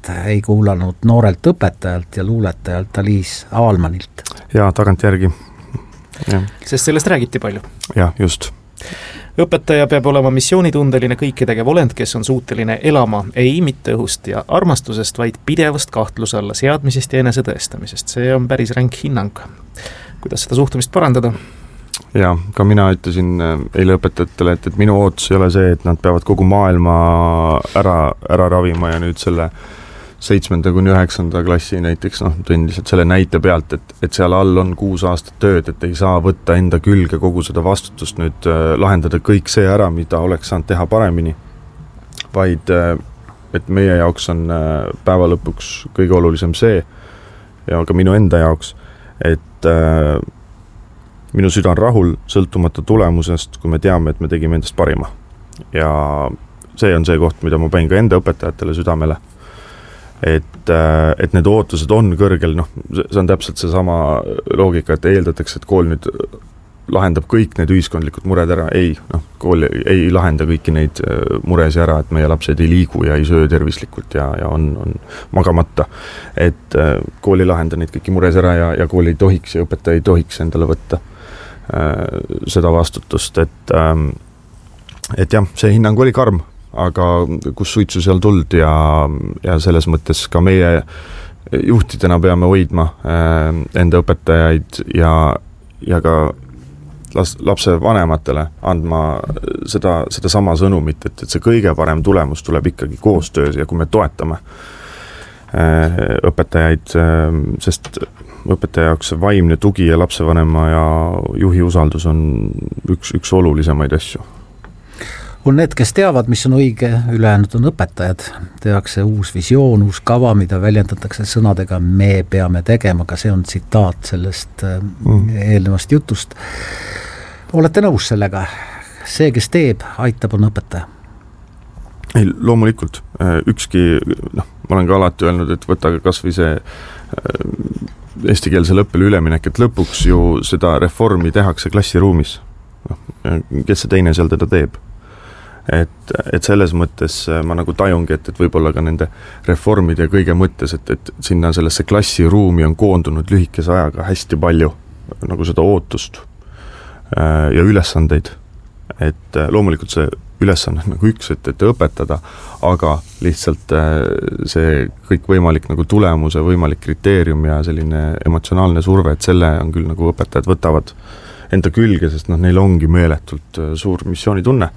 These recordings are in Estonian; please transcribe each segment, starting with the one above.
luulet ei kuulanud noorelt õpetajalt ja luuletajalt Aliis Aalmanilt. Ja tagantjärgi. Ja. Sest sellest räägiti palju. Ja, just. Õpetaja peab olema missioonitundeline kõiketegev olend, kes on suuteline elama ei mitte õhust ja armastusest, vaid pidevast kahtluse alla seadmisest ja enese tõestamisest. See on päris ränk hinnang. Kuidas seda suhtumist parandada? Ja, ka mina ütlesin eile õpetajatele, et minu ootus ei ole see, et nad peavad kogu maailma ära ravima ja nüüd selle 7.–9. klassi näiteks, tõin lihtsalt selle näite pealt, et seal all on 6 aastat tööd, et ei saa võtta enda külge kogu seda vastutust nüüd lahendada kõik see ära, mida oleks saanud teha paremini, vaid et meie jaoks on päeva lõpuks kõige olulisem see ja ka minu enda jaoks, et minu süda on rahul sõltumata tulemusest, kui me teame, et me tegime endast parima. Ja see on see koht, mida ma panin ka enda õpetajatele südamele. Et need ootused on kõrgel, see on täpselt see sama loogika, et eeldatakse, et kool nüüd lahendab kõik need ühiskondlikud mured ära. Ei, kool ei lahenda kõiki neid muresi ära, et meie lapsed ei liigu ja ei söö tervislikult ja on magamata. Et kool ei lahenda neid kõiki mures ära ja kool ei tohiks ja õpetaja ei tohiks endale võtta seda vastutust, et jah, see hinnang oli karm, aga kus suitsu seal tuld ja selles mõttes ka meie juhtidena peame hoidma enda õpetajaid ja ka lapse vanematele andma seda sama sõnumit, et see kõige parem tulemus tuleb ikkagi koostöös ja kui me toetame õpetajaid, sest õpetaja jaoks see vaimne tugi ja lapsevanema ja juhi usaldus on üks olulisemaid asju. On need, kes teavad, mis on õige, ülejäänud on õpetajad. Tehakse uus visioon, uus kava, mida väljendatakse sõnadega me peame tegema, aga see on tsitaat sellest eelnevast jutust. Olete nõus sellega? See, kes teeb, aitab, on õpetaja. Ei, loomulikult. Ükski, ma olen ka alati öelnud, et võta kas või see eestikeelsele õppele üleminek, et lõpuks ju seda reformi tehakse klassiruumis. Kes see teine seal teda teeb? Et selles mõttes ma nagu tajungi, et võib-olla ka nende reformide ja kõige mõttes, et sinna sellesse klassiruumi on koondunud lühikese ajaga hästi palju nagu seda ootust ja ülesandeid. Et loomulikult see ülesanne on nagu üks, et õpetada, aga lihtsalt see kõik võimalik nagu tulemuse, võimalik kriteerium ja selline emotsionaalne surve, et selle on küll nagu õpetajad võtavad enda külge, sest neil ongi meeletult suur missioonitunne.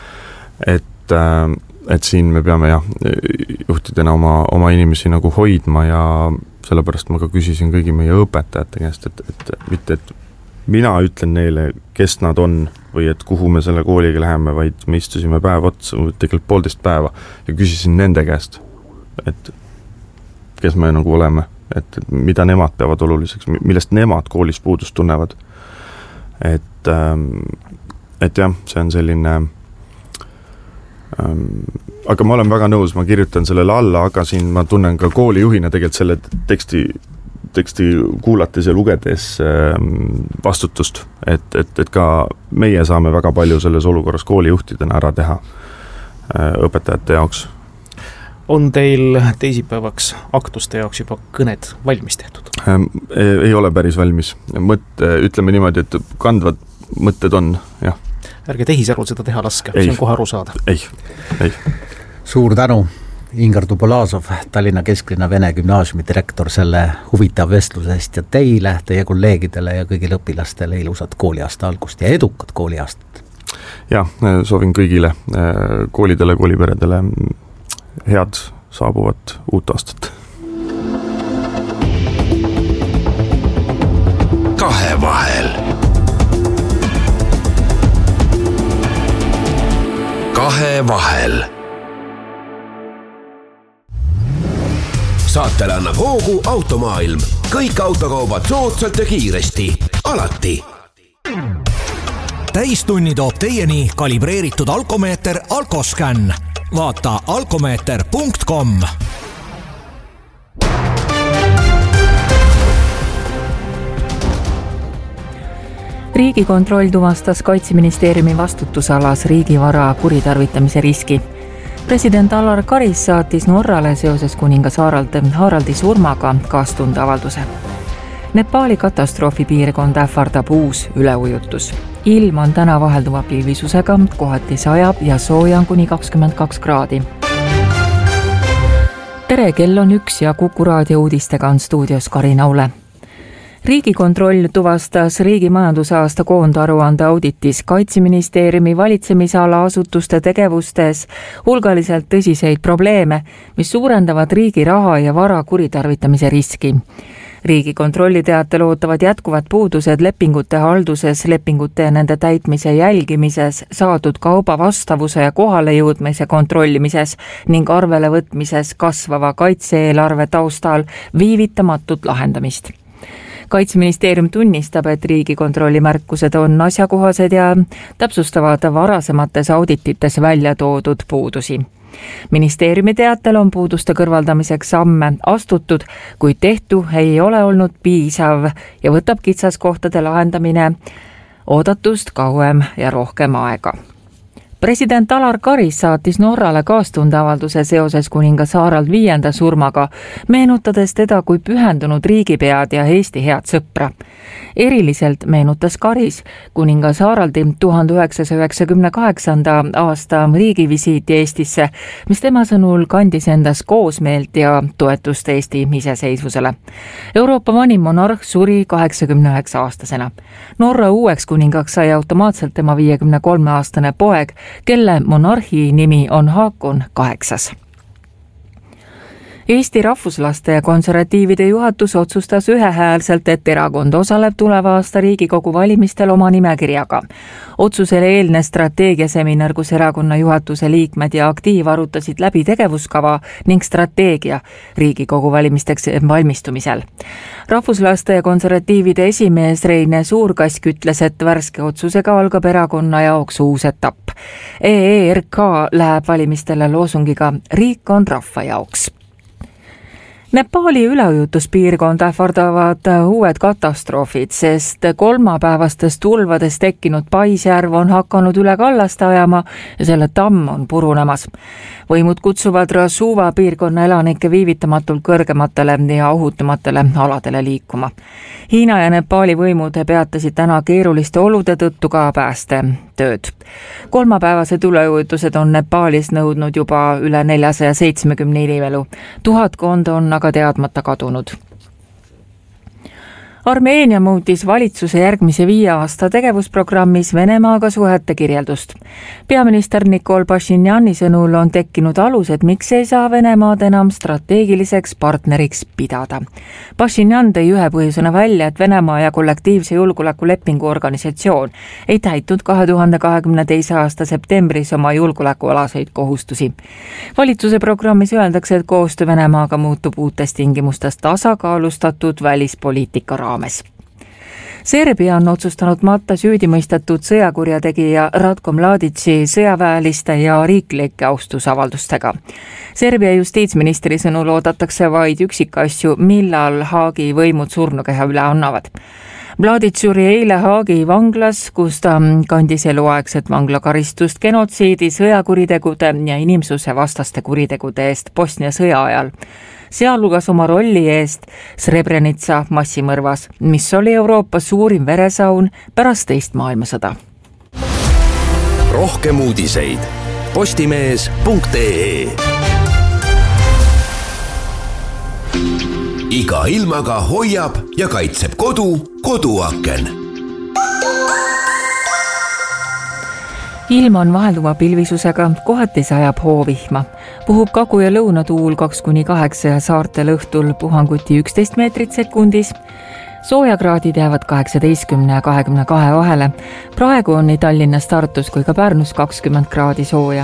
Et siin me peame juhtidena oma inimesi nagu hoidma ja sellepärast ma ka küsisin kõigi meie õpetajate käest, et mitte, et mina ütlen neile, kes nad on või et kuhu me selle kooliga läheme, vaid me istusime päev otsa, tegelikult 1,5 päeva ja küsisin nende käest, et kes me nagu oleme, et mida nemad peavad oluliseks, millest nemad koolis puudust tunnevad. Et jah, see on selline aga ma olen väga nõus, ma kirjutan sellele alla, aga siin ma tunnen ka koolijuhina tegelikult selle teksti kuulates ja lugedes vastutust, et ka meie saame väga palju selles olukorras koolijuhtidena ära teha õpetajate jaoks. On teil teisipäevaks aktuste jaoks juba kõned valmis tehtud? Ei ole päris valmis. Ütleme niimoodi, et kandvad mõtted on, jah. Ärge tehisarul seda teha laske, see on kohe aru saada. Ei. Suur tänu, Ingar Tubolazov, Tallinna Kesklinna Vene Gümnaasiumi direktor, selle huvitav vestlusest ja teile, teie kolleegidele ja kõigile õpilastele ilusat kooliaasta algust ja edukat kooliaastat. Ja, soovin kõigile koolidele, kooliperedele head saabuvat uut aastat. Kahevahel. Kahevahel. Saatele annab hoogu Automaailm. Kõik autokaubad soodsalt ja kiiresti. Alati. Täistunni toob teieni kalibreeritud alkomeeter Alkoscan. Vaata alkomeeter.com. Riigikontroll tuvastas Kaitseministeeriumi vastutusalas riigivara kuritarvitamise riski. President Alar Karis saatis Norrale seoses kuningas Haraldi surmaga kaastundeavalduse. Nepaali katastroofipiirkonda ähvardab uus üleujutus. Ilm on täna vahelduva pilvisusega, kohati sajab ja sooja on kuni 22 kraadi. Tere, kell on 1 ja Kuku raadio uudistega on stuudios Karin Aule. Riigikontroll tuvastas riigi majandusaasta koondaruande auditis Kaitseministeeriumi valitsemisala asutuste tegevustes hulgaliselt tõsiseid probleeme, mis suurendavad riigi raha ja vara kuritarvitamise riski. Riigikontrolli teatel ootavad jätkuvad puudused lepingute halduses, lepingute ja nende täitmise jälgimises, saadud kauba vastavuse ja kohale jõudmise kontrollimises ning arvele võtmises kasvava kaitse-eelarve taustal viivitamatut lahendamist. Kaitseministeerium tunnistab, et Riigikontrolli märkused on asjakohased ja täpsustavad varasemates auditites välja toodud puudusi. Ministeeriumi teatel on puuduste kõrvaldamiseks samme astutud, kuid tehtu ei ole olnud piisav ja võtab kitsaskohtade lahendamine oodatust kauem ja rohkem aega. President Alar Karis saatis Norrale kaastundeavalduse seoses kuningas Harald V surmaga, meenutades teda kui pühendunud riigipead ja Eesti head sõpra. Eriliselt meenutas Karis kuningas Haraldi 1998. aasta riigivisiiti Eestisse, mis tema sõnul kandis endas koosmeelt ja toetust Eesti iseseisvusele. Euroopa vanim monarh suri 89-aastasena. Norra uueks kuningaks sai automaatselt tema 53-aastane poeg, kelle monarhi nimi on Haakon 8. Eesti rahvuslaste ja konservatiivide juhatus otsustas ühehäälselt, et erakond osaleb tuleva aasta Riigikogu valimistel oma nimekirjaga. Otsusele eelnes strateegiaseminar, kus erakonna juhatuse liikmed ja aktiiv arutasid läbi tegevuskava ning strateegia Riigikogu valimisteks valmistumisel. Rahvuslaste ja konservatiivide esimees Reine Suurkask ütles, et värske otsusega algab erakonna jaoks uus etapp. EERK läheb valimistele loosungiga "Riik on rahva jaoks". Nepaali üleujutuspiirkond ähvardavad uued katastroofid, sest kolmapäevastest tulvadest tekkinud Paisjärv on hakanud üle kallaste ajama ja selle tamm on purunemas. Võimud kutsuvad Rasuva piirkonna elanikke viivitamatult kõrgematele ja ohutumatele aladele liikuma. Hiina ja Nepaali võimud peatasid täna keeruliste olude tõttu ka päästetööd. Kolmapäevased üleujutused on Nepaalis nõudnud juba üle 470 inimelu. 1000 on aga teadmata kadunud. Armeenia muutis valitsuse järgmise 5 aasta tegevusprogrammis Venemaaga suhete kirjeldust. Peaminister Nikol Pashinjani sõnul on tekkinud alused, miks ei saa Venemaad enam strateegiliseks partneriks pidada. Pashinjan tõi ühe põhjusena välja, et Venemaa ja kollektiivse julgeolekulepingu organisatsioon ei täitnud 2022. aasta septembris oma julgeolekualaseid kohustusi. Valitsuse programmis öeldakse, et koostöö Venemaaga muutub uutes tingimustes tasakaalustatud välispoliitika raames. Serbia on otsustanud matta süüdimõistetud sõjakurjategija Ratko Mladici sõjaväeliste ja riiklike austusavaldustega. Serbia justiitsministri sõnul oodatakse vaid üksikasju, millal Haagi võimud surnukeha üle annavad. Mladic suri eile Haagi vanglas, kus ta kandis eluaegset vanglakaristust genotsiidi, sõjakuritegude ja inimsuse vastaste kuritegude eest Bosnia sõja ajal. Sealhulgas oma rolli eest Srebrenica massimõrvas, mis oli Euroopa suurim veresaun pärast teist maailmasõda. Rohkem uudiseid postimees.ee. Iga ilmaga hoiab ja kaitseb koduaken. Ilm on vahelduva pilvisusega, kohati sajab hoovihma. Puhub kagu- ja lõunatuul 2-8 ja saartel õhtul puhanguti 11 meetrit sekundis. Soojakraadid jäävad 18 ja 22 vahele. Praegu on nii Tallinnas, Tartus kui ka Pärnus 20 kraadi sooja.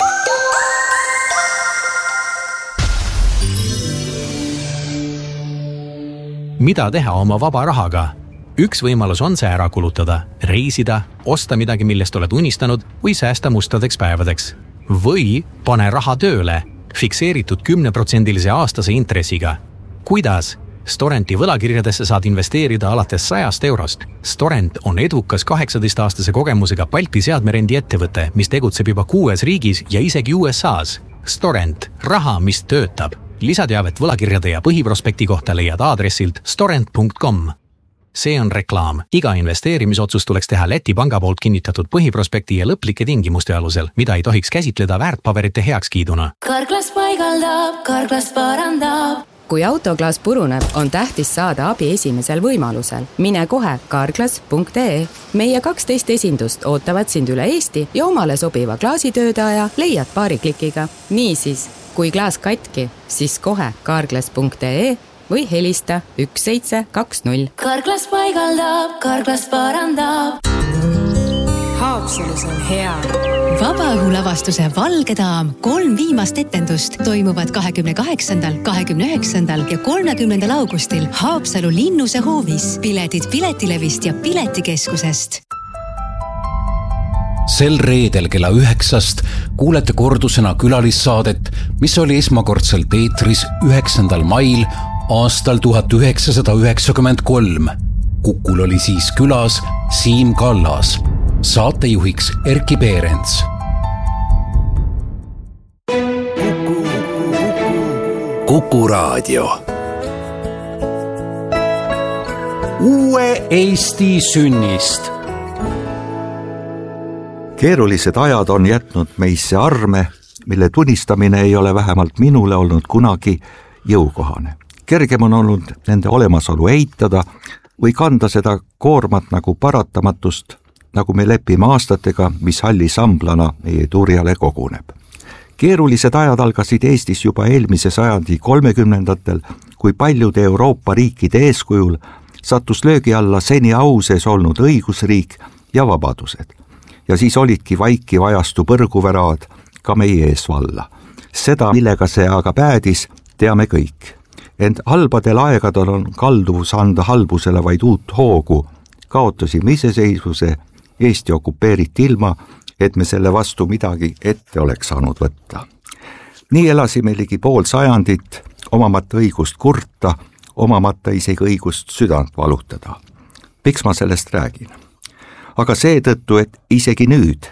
Mida teha oma vaba rahaga? Üks võimalus on see ära kulutada, reisida, osta midagi, millest oled unistanud või säästa mustadeks päevadeks. Või pane raha tööle, fikseeritud 10% aastase intressiga. Kuidas? Storenti võlakirjadesse saad investeerida alates 100 eurost. Storent on edukas 18-aastase kogemusega Balti seadmerendi ettevõte, mis tegutseb juba 6 riigis ja isegi USAs. Storent, raha, mis töötab. Lisateavet võlakirjade ja põhiprospekti kohta leiad aadressilt storent.com. See on reklaam. Iga investeerimisotsus tuleks teha Läti panga poolt kinnitatud põhiprospekti ja lõplike tingimuste alusel, mida ei tohiks käsitleda väärtpaberite heakskiiduna. Karklas paigaldab, Karklas parandab. Kui autoklaas puruneb, on tähtis saada abi esimesel võimalusel. Mine kohe karklas.ee. Meie 12 esindust ootavad sind üle Eesti ja omale sobiva klaasitöödaja leiad paari klikiga. Niisiis, kui klaas katki, siis kohe karklas.ee või helista 1720. Karklas paigaldab, Karklas parandab. Haapsalus on hea. Vabaõhulavastuse Valge daam 3 viimast etendust toimuvad 28., 29. ja 30. augustil Haapsalu Linnuse hoovis. Piletid Piletilevist ja Piletikeskusest. Sel reedel kella 9 kuulete kordusena külalissaadet, mis oli esmakordselt eetris 9. mail aastal 1993. Kukul oli siis külas Siim Kallas, saatejuhiks Erki Peerents. Kuku Raadio. Uue Eesti sünnist. Keerulised ajad on jätnud meisse arme, mille tunnistamine ei ole vähemalt minule olnud kunagi jõukohane. Kergem on olnud nende olemasolu eitada või kanda seda koormat nagu paratamatust, nagu me lepime aastatega, mis halli samblana meie turjale koguneb. Keerulised ajad algasid Eestis juba eelmise sajandi 30-ndatel, kui paljude Euroopa riikide eeskujul sattus löögi alla seni au sees olnud õigusriik ja vabadused. Ja siis olidki vaikiv ajastu põrguväravad ka meie ees valla. Seda, millega see aga päädis, teame kõik. Ent halbadel aegadel on kalduvus anda halbusele vaid uut hoogu. Kaotasime iseseisvuse, Eesti okupeeriti ilma, et me selle vastu midagi ette oleks saanud võtta. Nii elasime ligi pool sajandit, omamata õigust kurta, omamata isegi õigust südant valutada. Miks ma sellest räägin? Aga seetõttu, et isegi nüüd,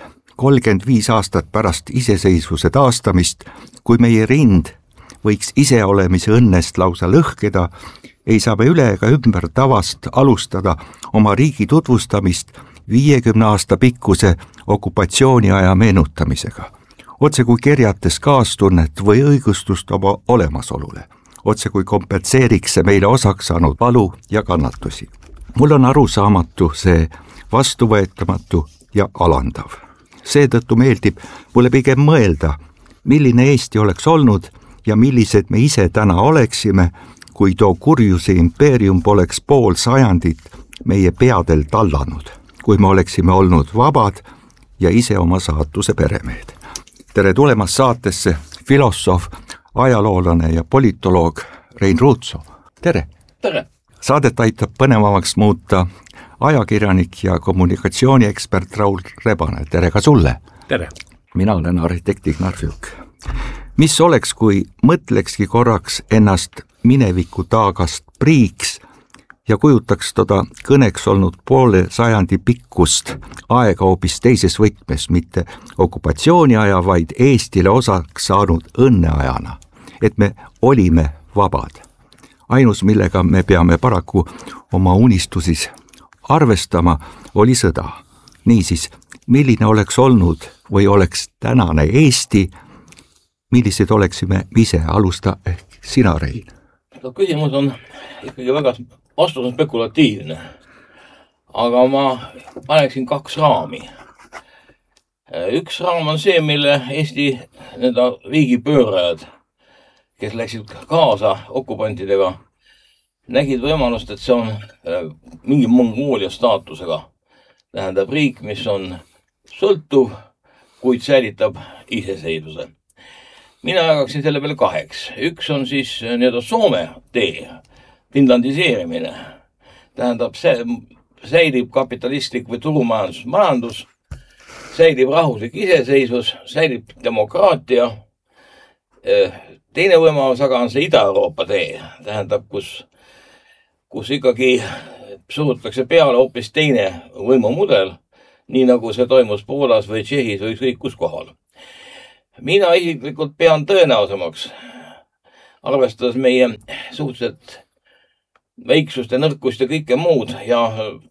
35 aastat pärast iseseisvuse taastamist, kui meie rind võiks iseolemise õnnest lausa lõhkeda, ei saa me üle ega ümber tavast alustada oma riigi tutvustamist 50 aasta pikkuse okupatsiooniaja meenutamisega. Otse kui kerjates kaastunnet või õigustust oma olemasolule. Otse kui kompenseeriks see meile osaks saanud valu ja kannatusi. Mul on arusaamatu see vastuvõetamatu ja alandav. Seetõttu meeldib mulle pigem mõelda, milline Eesti oleks olnud ja millised me ise täna oleksime, kui too kurjuse impeerium poleks pool sajandit meie peadel tallanud, kui me oleksime olnud vabad ja ise oma saatuse peremehed. Tere tulemast saatesse filosoof, ajaloolane ja politoloog Rein Ruutso. Tere! Tere! Saadet aitab põnevamaks muuta ajakirjanik ja kommunikatsiooniekspert Raul Rebane. Tere ka sulle! Tere! Mina olen arhitekt Ignar Fjuk. Mis oleks, kui mõtlekski korraks ennast mineviku taagast priiks ja kujutaks toda kõneks olnud poole sajandi pikkust aega hoopis teises võtmes, mitte okupatsiooniaja, vaid Eestile osaks saanud õnneajana, et me olime vabad. Ainus, millega me peame paraku oma unistusis arvestama, oli sõda. Niisiis, milline oleks olnud või oleks tänane Eesti, millised oleksime ise? Alusta ehk sina, Rein. Küsimus on ikkagi väga, vastus on spekulatiivne, aga ma paneksin 2 raami. Üks raam on see, mille Eesti riigipöörajad, kes läksid kaasa okupantidega, nägid võimalust, et see on mingi Mongoolia staatusega. Tähendab riik, mis on sõltuv, kuid säilitab iseseisvuse. Mina jagaksin selle peale 2. Üks on siis Soome tee, finlandiseerimine. Tähendab, säilib kapitalistlik või turumajandus, säilib rahvuslik iseseisvus, säilib demokraatia. Teine võimalus aga on see Ida-Euroopa tee, tähendab, kus ikkagi surutakse peale hoopis teine võimumudel, nii nagu see toimus Poolas või Tšehhis või ükskõik kus kohal. mina isiklikult pean tõenäosemaks, arvestades meie suhteliselt väiksust ja nõrkust ja kõike muud ja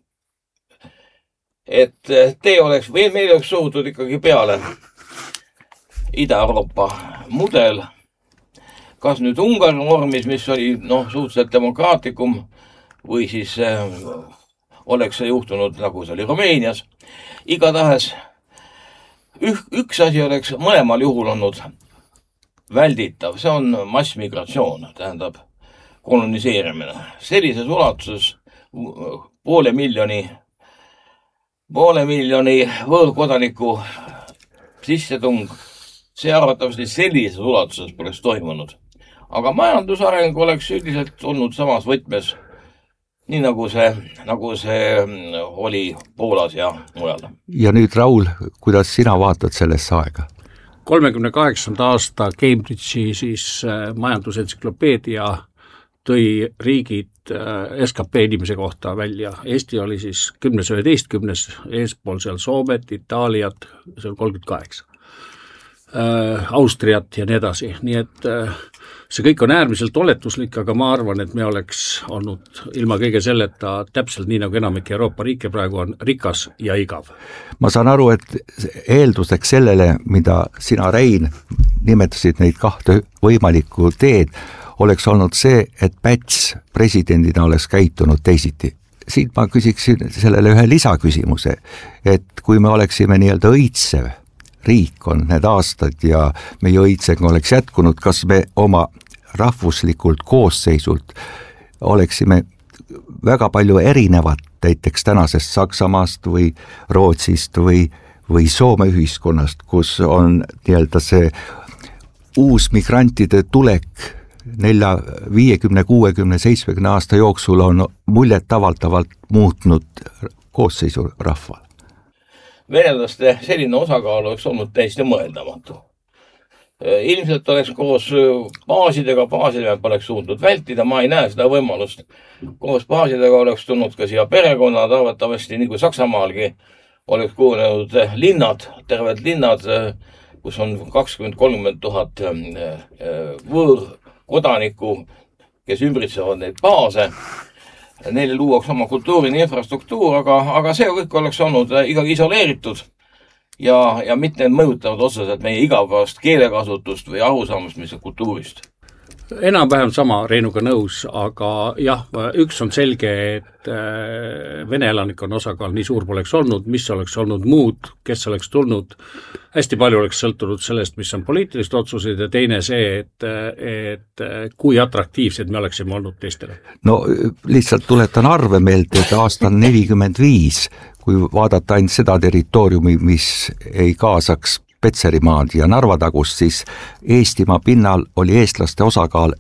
et meil oleks suutud ikkagi peale Ida-Euroopa mudel, kas nüüd Ungari vormis, mis oli suhteliselt demokraatlikum või siis oleks see juhtunud nagu see oli Rumeenias. Igatahes üks asi oleks mõlemal juhul olnud välditav, see on massmigratsioon, tähendab koloniseerimine. Sellises ulatuses poole miljoni võõrkodaniku sissetung, see arvatavasti sellises ulatuses poleks toimunud. Aga majandusareng oleks üldiselt olnud samas võtmes, nii nagu see oli Poolas ja mujal. Ja nüüd, Raul, kuidas sina vaatad sellesse aega? 38. aasta Cambridge'i siis majandusentsüklopeedia tõi riigid SKP inimese kohta välja. Eesti oli siis 10-11, eespool seal Soomet, Itaaliat, see on 38. Austriat ja nii edasi, nii et see kõik on äärmiselt oletuslik, aga ma arvan, et me oleks olnud ilma kõige selleta täpselt nii, nagu enamik Euroopa riike praegu on rikas ja igav. Ma saan aru, et eelduseks sellele, mida sina, Rein, nimetasid neid kahte võimalikku teed, oleks olnud see, et Päts presidendina oleks käitunud teisiti. Siit ma küsiksin sellele ühe lisaküsimuse, et kui me oleksime nii-öelda õitsev riik on need aastad ja meie õitseng oleks jätkunud, kas me oma rahvuslikult koosseisult oleksime väga palju erinevad näiteks tänasest Saksamaast või Rootsist või Soome ühiskonnast, kus on nii-öelda see uus migrantide tulek 4, 50, 60, 70 aasta jooksul on muljet avaldavalt muutnud koosseisu rahval. Venelaste selline osakaal oleks olnud täiesti mõeldamatu. Ilmselt oleks koos baasidega poleks suutnud vältida, ma ei näe seda võimalust. Koos baasidega oleks tulnud ka siia perekonnad, arvatavasti nii kui Saksamaalgi oleks kujunenud linnad, terved linnad, kus on 20-30 000 võõrkodanikku, kes ümbritsevad neid baase. Neile luuaks oma kultuurini infrastruktuur, aga see kõik oleks olnud ikkagi isoleeritud ja mitte mõjutavad otseselt meie igapäevast keelekasutust või arusaamist mis kultuurist. Enam-vähem sama Reinuga nõus, aga jah, üks on selge, et Vene elanikkonna osakaal nii suur poleks olnud, mis oleks olnud muud, kes oleks tulnud. Hästi palju oleks sõltunud sellest, mis on poliitilised otsused ja teine see, et kui atraktiivsed me oleksime olnud teistele. No lihtsalt tuletan arve meelt, et aastal 45, kui vaadata ainult seda territooriumi, mis ei kaasaks Petserimaad ja Narva tagust, siis Eestimaa pinnal oli eestlaste osakaal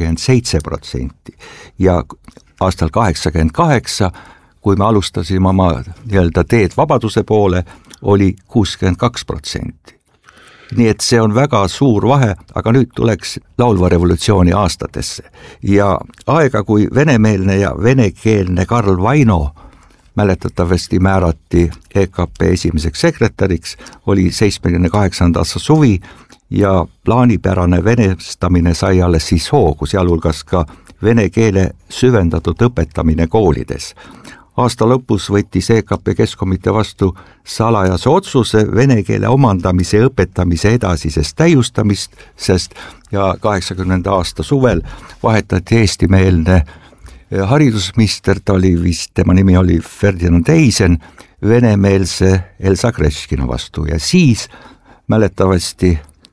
97% ja aastal 88, kui me alustasime oma nii-öelda teed vabaduse poole, oli 62%. Nii et see on väga suur vahe, aga nüüd tuleks laulva revolutsiooni aastatesse. Ja aega, kui venemeelne ja venekeelne Karl Vaino mäletatavasti määrati EKP esimeseks sekretäriks, oli 78. aasta suvi ja plaanipärane venestamine sai alles siis hoogu, sealhulgas ka vene keele süvendatud õpetamine koolides. Aasta lõpus võttis EKP Keskkomitee vastu salajase otsuse vene keele omandamise ja õpetamise edasisest täiustamist, sest ja 80. aasta suvel vahetati eestimeelne haridusminister, ta oli vist, tema nimi oli Ferdinand Eisen, venemeelse Elsa Greškina vastu ja siis mäletavasti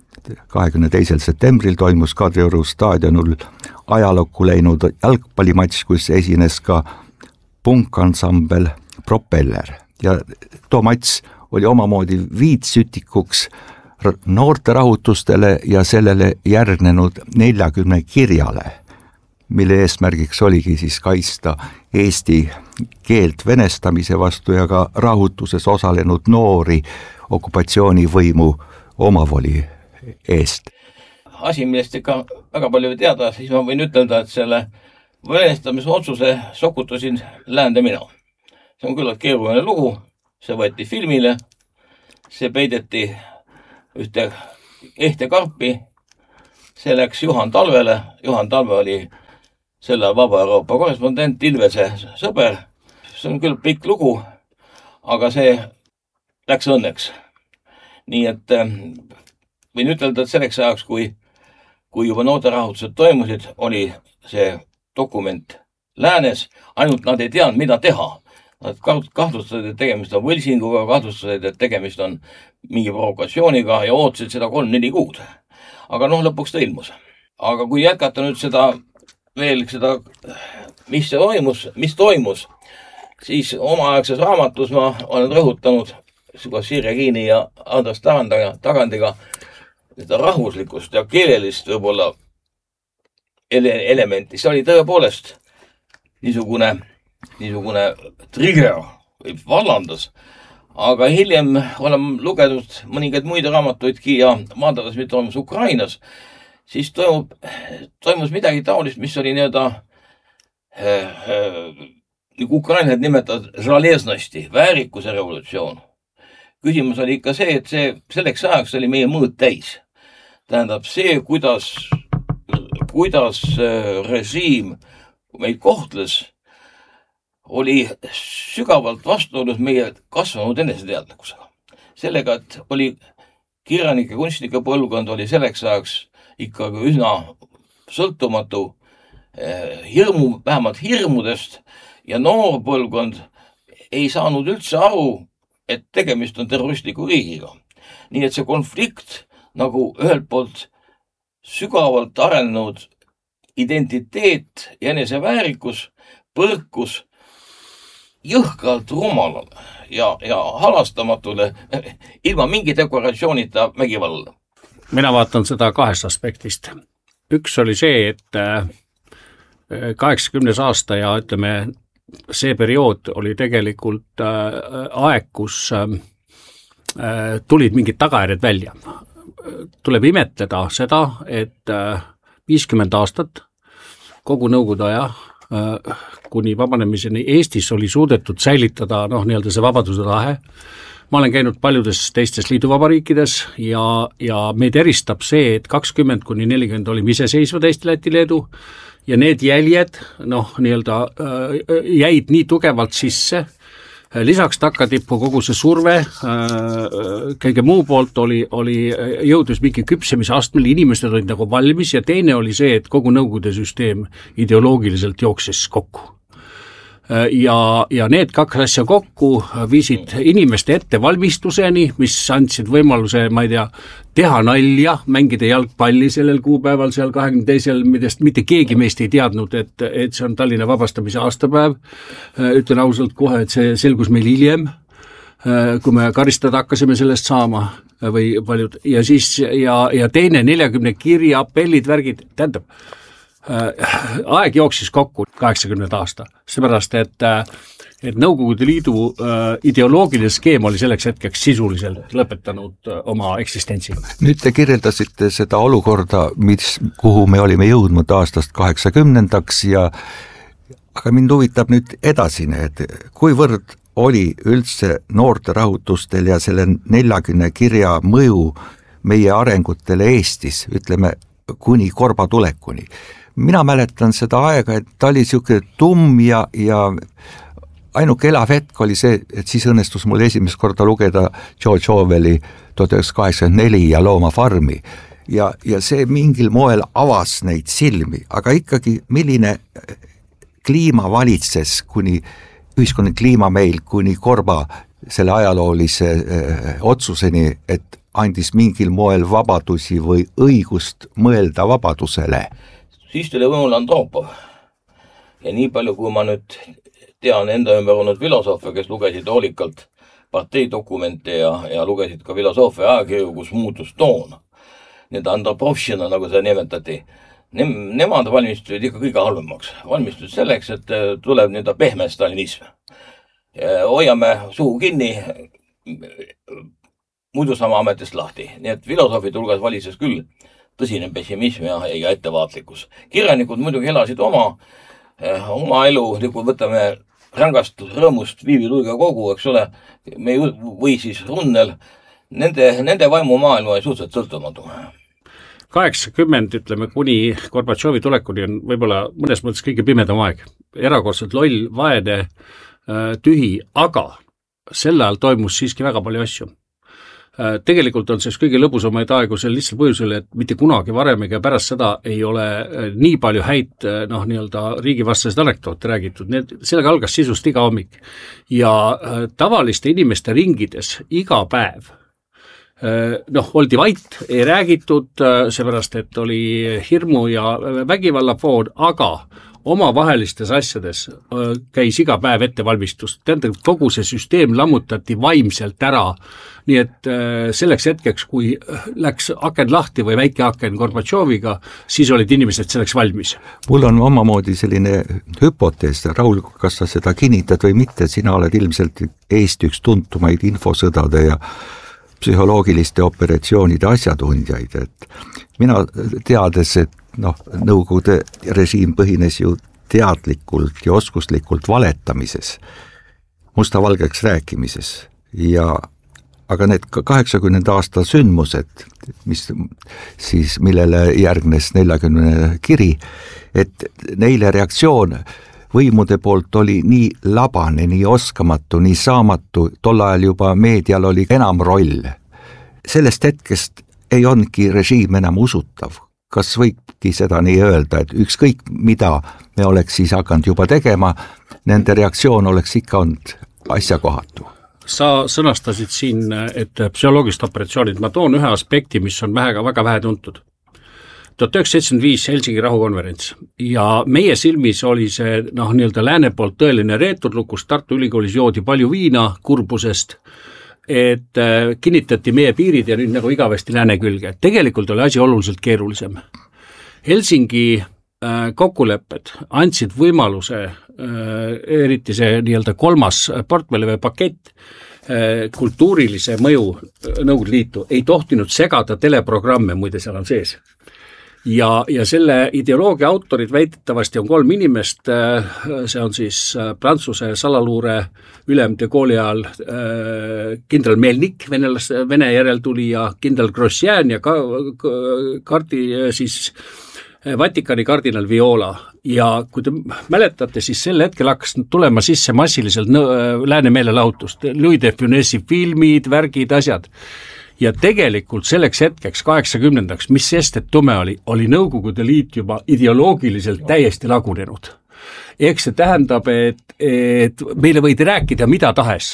22. septembril toimus Kadrioru staadionul ajalukku läinud jalgpallimatš, kus esines ka punkansambel Propeller ja too matš oli omamoodi viitsütikuks noorte rahutustele ja sellele järgnenud 40 kirjale, mille eesmärgiks oligi siis kaitsta eesti keelt venestamise vastu ja ka rahutuses osalenud noori okupatsioonivõimu omavoli eest. Asi, millest ikka väga palju teada, siis ma võin ütelda, et selle venestamise otsuse sokutasin läände mina. See on küllalt keeruline lugu, see võeti filmile, see peideti ühte Ehte Karpi, see läks Juhan Talvele. Juhan Talve oli selle Vaba Euroopa korrespondent, Ilvese sõber. See on küll pikk lugu, aga see läks õnneks. Nii et võin ütelda, et selleks ajaks, kui juba noorterahutused toimusid, oli see dokument läänes, ainult nad ei teadnud, mida teha. Nad kahtlustasid, et tegemist on võlsinguga, kahtlustasid, et tegemist on mingi provokatsiooniga ja ootasid seda 3-4 kuud. Aga lõpuks ta ilmus. Aga kui jätkata nüüd seda, mis toimus, siis omaaegses raamatus ma olen rõhutanud Sirje Kiini ja Andres Tagandiga seda rahvuslikust ja keelelist võib-olla elementi. See oli tõepoolest niisugune trigger või vallandas, aga hiljem olen lugenud mõningaid muid raamatuidki ja vaadates, mis toimus Ukrainas, siis toimus midagi taolist, mis oli nagu ukrainlased nimetavad žaleznosti, väärikuse revolutsioon. Küsimus oli ikka see, et selleks ajaks oli meie mõõt täis. Tähendab see, kuidas režiim meid kohtles, oli sügavalt vastuolus meie kasvanud eneseteadlikkusega. Sellega, et oli kirjanike, kunstnike põlvkond oli selleks ajaks ikkagi üsna sõltumatu vähemalt hirmudest ja noor põlvkond ei saanud üldse aru, et tegemist on terroristliku riigiga. Nii et see konflikt nagu ühelt poolt sügavalt arenenud identiteet ja eneseväärikus põrkus jõhkralt rumalale ja halastamatule ilma mingi dekoratsioonita vägivallale. Mina vaatan seda kahest aspektist. Üks oli see, et 80. aasta ja ütleme, see periood oli tegelikult aeg, kus tulid mingid tagajärjed välja. Tuleb imetleda seda, et 50 aastat kogu nõukogude aja kuni vabanemiseni Eestis oli suudetud säilitada nii-öelda see vabaduse tahe. Ma olen käinud paljudes teistes liiduvabariikides ja meid eristab see, et 20–40 olime iseseisvad Eesti, Läti, Leedu ja need jäljed nii-öelda jäid nii tugevalt sisse. Lisaks takkatippu kogu see surve, kõige muu poolt oli jõudus mingi küpsemise astmel, inimesed olid nagu valmis ja teine oli see, et kogu nõukogude süsteem ideoloogiliselt jooksis kokku. Ja need kaks asja kokku viisid inimeste ettevalmistuseni, mis andsid võimaluse, ma ei tea, teha nalja, mängida jalgpalli sellel kuupäeval seal 22. millest mitte keegi meist ei teadnud, et see on Tallinna vabastamise aastapäev. Ütlen ausalt kohe, et see selgus meil hiljem, kui me karistada hakkasime sellest saama või paljud. Ja siis ja teine 40 kirja, appellid, värgid, tähendab, aeg jooksis kokku 80. aasta, seepärast, et Nõukogude Liidu ideoloogiline skeem oli selleks hetkeks sisuliselt lõpetanud oma eksistentsi. Nüüd te kirjeldasite seda olukorda, kuhu me olime jõudnud aastast 80-ndaks aga mind huvitab nüüd edasine, et kuivõrd oli üldse noorte rahutustel ja selle 40 kirja mõju meie arengutele Eestis, ütleme, kuni korba tulekuni. Mina mäletan seda aega, et ta oli siuke tumm ja ainuke elav hetk oli see, et siis õnnestus mul esimest korda lugeda George Orwelli 1984 ja Loomafarmi ja see mingil moel avas neid silmi, aga ikkagi milline kliima valitses kuni ühiskonna kliima meil kuni korba selle ajaloolise otsuseni, et andis mingil moel vabadusi või õigust mõelda vabadusele. Siis tuli võimul Andropov. Ja nii palju, kui ma nüüd tean enda ümber olnud filosoofe, kes lugesid hoolikalt parteidokumente ja lugesid ka filosoofia ajakirju, kus muutus toon. Need Andropovšina, nagu seda nimetati, nemad valmistusid ikka kõige halvemaks. Valmistusid selleks, et tuleb nii-öelda pehme stalinism. Hoiame suhu kinni, muidu sama ametist lahti. Nii et filosoofid hulgas valitses küll tõsine pessimism ja ettevaatlikkus. Kirjanikud muidugi elasid oma elu, kui võtame rängast rõõmust Viivi Luiga kogu, eks ole, või siis Runnel, nende vaimumaailm oli suhteliselt sõltumatu. 80, ütleme, kuni Gorbatšovi tulekuni on võib-olla mõnes mõttes kõige pimedam aeg. Erakordselt loll, vaene, tühi, aga sel ajal toimus siiski väga palju asju. Tegelikult on see kõige lõbusamaid aegu sel lihtsal põhjusel, et mitte kunagi varem ega pärast seda ei ole nii palju häid nii-öelda riigivastased anekdoote räägitud. Sellega algas sisust iga hommik. Ja tavaliste inimeste ringides iga päev oldi vait, ei räägitud, seepärast, et oli hirmu ja vägivallafoon, aga omavahelistes asjades käis iga päev ettevalmistust. Tähendab, kogu see süsteem lammutati vaimselt ära. Nii et selleks hetkeks, kui läks aken lahti või väike aken Gorbatšoviga, siis olid inimesed selleks valmis. Mul on omamoodi selline hüpotees, Raul, kas sa seda kinnitad või mitte, sina oled ilmselt Eesti üks tuntumaid infosõdade ja psühholoogiliste operatsioonide asjatundjaid, et mina teades, et Nõukogude režiim põhines ju teadlikult ja oskuslikult valetamises, mustavalgeks rääkimises aga need 80 aasta sündmused, millele järgnes 40 kiri, et neile reaktsioon võimude poolt oli nii labane, nii oskamatu, nii saamatu, tol ajal juba meedial oli enam roll. Sellest hetkest ei ongi režiim enam usutav. Kas võibki seda nii öelda, et ükskõik mida me oleks siis hakanud juba tegema, nende reaktsioon oleks ikka olnud asjakohatu? Sa sõnastasid siin, et psühholoogilist operatsioonid, ma toon ühe aspekti, mis on väga vähe tuntud. 1975 Helsingi rahukonverents ja meie silmis oli see nii-öelda lääne poolt tõeline reeturlukus, Tartu Ülikoolis joodi palju viina kurbusest, et kinnitati meie piirid ja nüüd nagu igavesti lääne külge. Tegelikult oli asi oluliselt keerulisem. Helsingi kokkulepped andsid võimaluse, eriti see nii-öelda kolmas portfelli või pakett, kultuurilise mõju Nõukogude Liitu ei tohtinud segada teleprogramme, muide seal on sees. Ja selle ideoloogia autorid väitetavasti on 3 inimest, see on siis Prantsuse salaluure ülem de Gaulle'i ajal kindral Melnik, Vene järeltulija, kindral Grosjean ja Vatikani kardinal Viola. Ja kui te mäletate, siis sel hetkel hakkas tulema sisse massiliselt lääne meelelahutust, Louis de Funesi filmid, värgid, asjad. Ja tegelikult selleks hetkeks 80-ndaks, mis sest, et tume oli Nõukogude Liit juba ideoloogiliselt täiesti lagunenud. Eks see tähendab, et meile võidi rääkida mida tahes.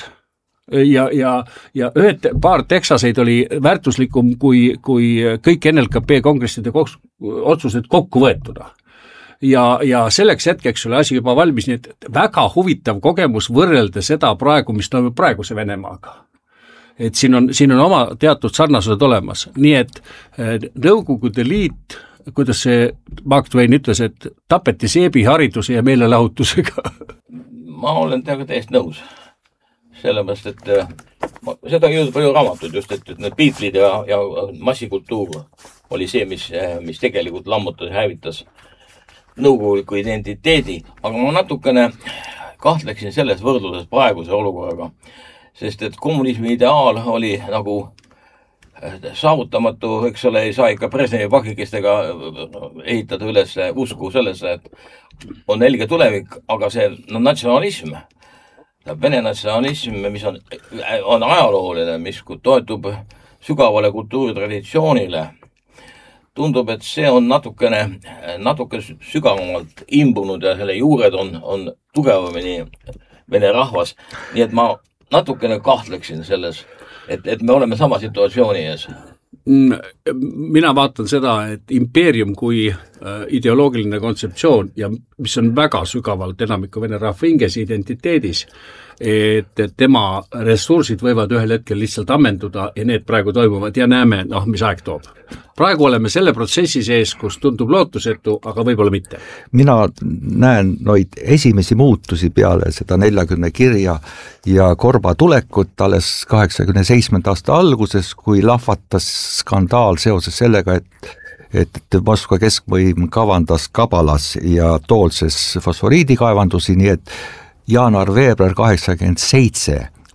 Ja paar Texaseid oli väärtuslikum kui kõik NLKP kongresside otsused kokku võetud. Ja selleks hetkeks oli asi juba valmis, nii et väga huvitav kogemus võrrelda seda praegu, mis toimub praeguse Venemaaga. Et siin on oma teatud sarnasused olemas. Nii et Nõukogude Liit, kuidas see Mark Twain ütles, et tapeti seebihariduse ja meelelahutusega. Ma olen teiega täiesti nõus. Sellepärast, et seda on jõudnud palju raamatud just, et need Beatlid ja massikultuur oli see, mis tegelikult lammutas ja hävitas nõukoguliku identiteedi. Aga ma natukene kahtleksin selles võrdluses praeguse olukorraga, sest et kommunismi ideaal oli nagu saavutamatu, eks ole, ei saa ikka Brežnevi pakikestega ehitada üles usku sellesse, et on helge tulevik, aga see natsionalism, Vene natsionalism, mis on ajalooline, mis toetub sügavale kultuuritraditsioonile, tundub, et see on natuke sügavamalt imbunud ja selle juured on tugevamini vene rahvas. Nii et ma natukene kahtleksin selles, et me oleme sama situatsiooni ees. Mina vaatan seda, et impeerium kui ideoloogiline kontseptsioon ja mis on väga sügavalt enamiku vene rahva hinges identiteedis, et tema ressursid võivad ühel hetkel lihtsalt ammenduda ja need praegu toimuvad ja näeme, mis aeg toob. Praegu oleme selle protsessi sees, kus tundub lootusetu, aga võib-olla mitte. Mina näen noid esimesi muutusi peale seda 40 kirja ja Korba tulekut alles 87. aasta alguses, kui lahvatas skandaal seoses sellega, et Moskva keskvõim kavandas Kabalas ja Toolses fosforiidikaevandusi, nii et jaanuar-veebruar 87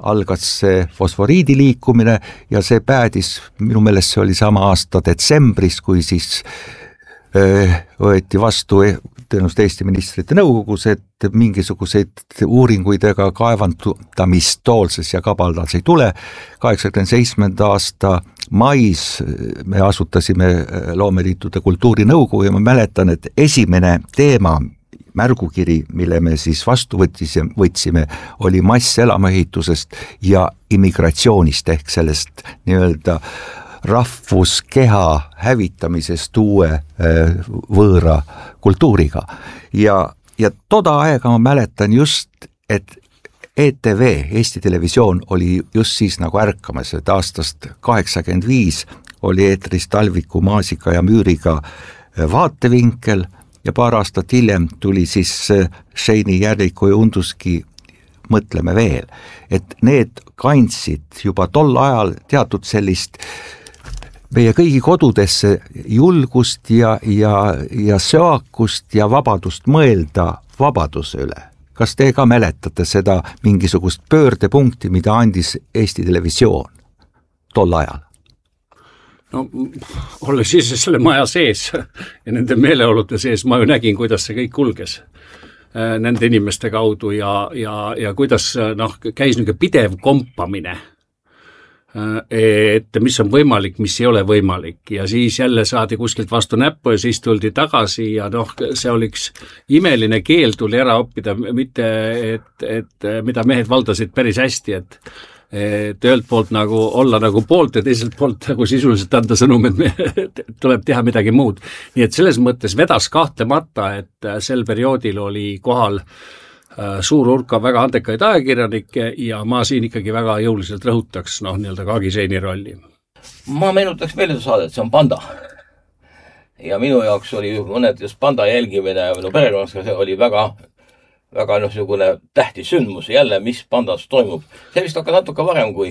algas see fosforiidi liikumine ja see päädis, minu meelest see oli sama aasta detsembris, kui siis võeti vastu tõenäoliselt Eesti ministrite nõukogus, et mingisuguseid uuringuid ega kaevandamist Toolses ja Kabaldas ei tule. 87. aasta mais me asutasime Loomeliitude kultuurinõukogu ja ma mäletan, et esimene teema, märgukiri, mille me siis vastu võtsime, oli masselamaehitusest ja immigratsioonist ehk sellest nii-öelda rahvuskeha hävitamisest uue võõra kultuuriga. Ja toda aega ma mäletan just, et ETV, Eesti Televisioon oli just siis nagu ärkamas, et aastast 85 oli eetris Talviku, Maasika ja Müüriga vaatevinkel ja paar aastat hiljem tuli siis Sheini, Järviku ja Unduski Mõtleme veel, et need kandsid juba tol ajal teatud sellist meie kõigi kodudesse julgust ja söakust ja vabadust mõelda vabaduse üle. Kas te ka mäletate seda mingisugust pöördepunkti, mida andis Eesti Televisioon tol ajal? No, olles ise selle maja sees ja nende meeleolude sees, ma ju nägin, kuidas see kõik kulges nende inimeste kaudu ja kuidas käis niisugune pidev kompamine, et mis on võimalik, mis ei ole võimalik ja siis jälle saadi kuskilt vastu näppu ja siis tuldi tagasi ja see oli üks imeline keel tuli ära õppida, mitte et mida mehed valdasid päris hästi, et ühelt poolt nagu olla nagu poolt ja teiselt poolt nagu sisuliselt anda sõnum, et tuleb teha midagi muud. Nii et selles mõttes vedas kahtlemata, et sel perioodil oli kohal suur hulka väga andekaid ajakirjanikke ja ma siin ikkagi väga jõuliselt rõhutaks nii-öelda Kaagi Sheini rolli. Ma meenutaks meelde saadet, see on Panda. Ja minu jaoks oli mõned just Panda jälgimine, perekonnas see oli väga niisugune tähtis sündmus jälle, mis Pandas toimub. See vist hakkas natuke varem kui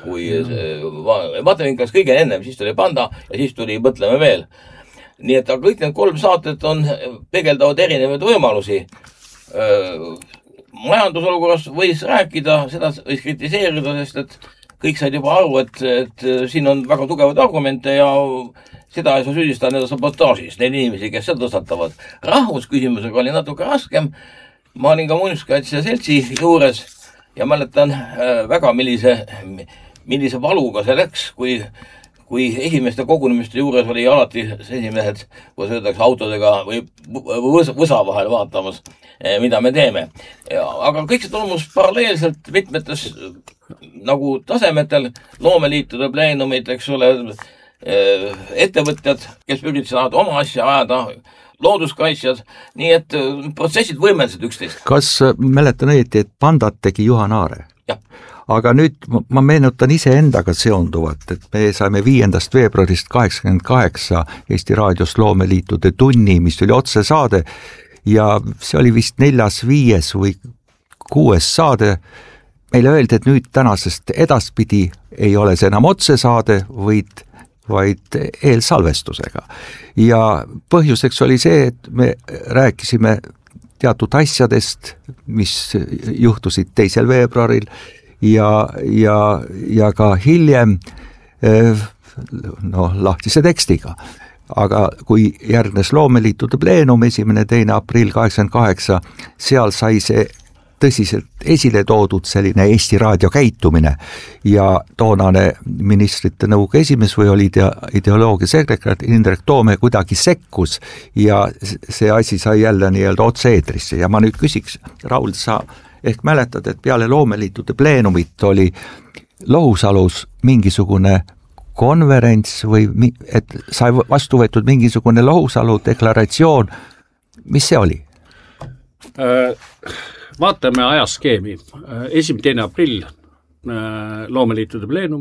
vaatevinklas kõige ennem, siis tuli Panda ja siis tuli Mõtleme veel. Nii et kõik need 3 saated peegeldavad erinevaid võimalusi. Majandusolukorras võis rääkida, seda võis kritiseerida, sest et kõik said juba aru, et siin on väga tugevad argumente ja seda ei saa süüdistada nende sabotaažis, need inimesi, kes seda tõstatavad. Rahvusküsimusega oli natuke raskem. Ma olin ka muinsuskaitse seltsi juures ja mäletan väga millise valuga see läks, kui esimeste kogunemiste juures oli alati esimehed, kus öeldakse autodega või võsa vahel vaatamas, mida me teeme. Aga kõik see toimus paralleelselt mitmetes nagu tasemetel, loomeliitude pleenumid, eks ole, ettevõtjad, kes püritasid oma asja ajada, looduskaitsjad, nii et protsessid võimendasid üksteist. Kas mäletan õieti, et Pandat tegi Juhan Aare? Jah. Aga nüüd ma meenutan ise endaga seonduvat, et me saime 5. veebruarist 88 Eesti Raadios Loomeliitude tunni, mis oli otsesaade ja see oli vist 4., 5. või 6. saade. Meile öeldi, et nüüd tänasest edaspidi ei ole see enam otsesaade, vaid eelsalvestusega. Ja põhjuseks oli see, et me rääkisime teatud asjadest, mis juhtusid 2. veebruaril ja ka hiljem lahtise tekstiga. Aga kui järgnes Loomeliitude pleenum 1. 2. aprill 88, seal sai see tõsiselt esile toodud selline Eesti Raadio käitumine ja toonane ministrite nõukogu esimees või oli ideoloogia sekretär Indrek Toome kuidagi sekkus ja see asi sai jälle nii-öelda otse-eetrisse ja ma nüüd küsiks, Raul, sa ehk mäletad, et peale Loomeliitude pleenumit oli Lohusalus mingisugune konverents või et sai vastu võetud mingisugune Lohusalu deklaratsioon, mis see oli? Vaatame ajaskeemi. 1. 2. aprill Loomeliitude pleenum,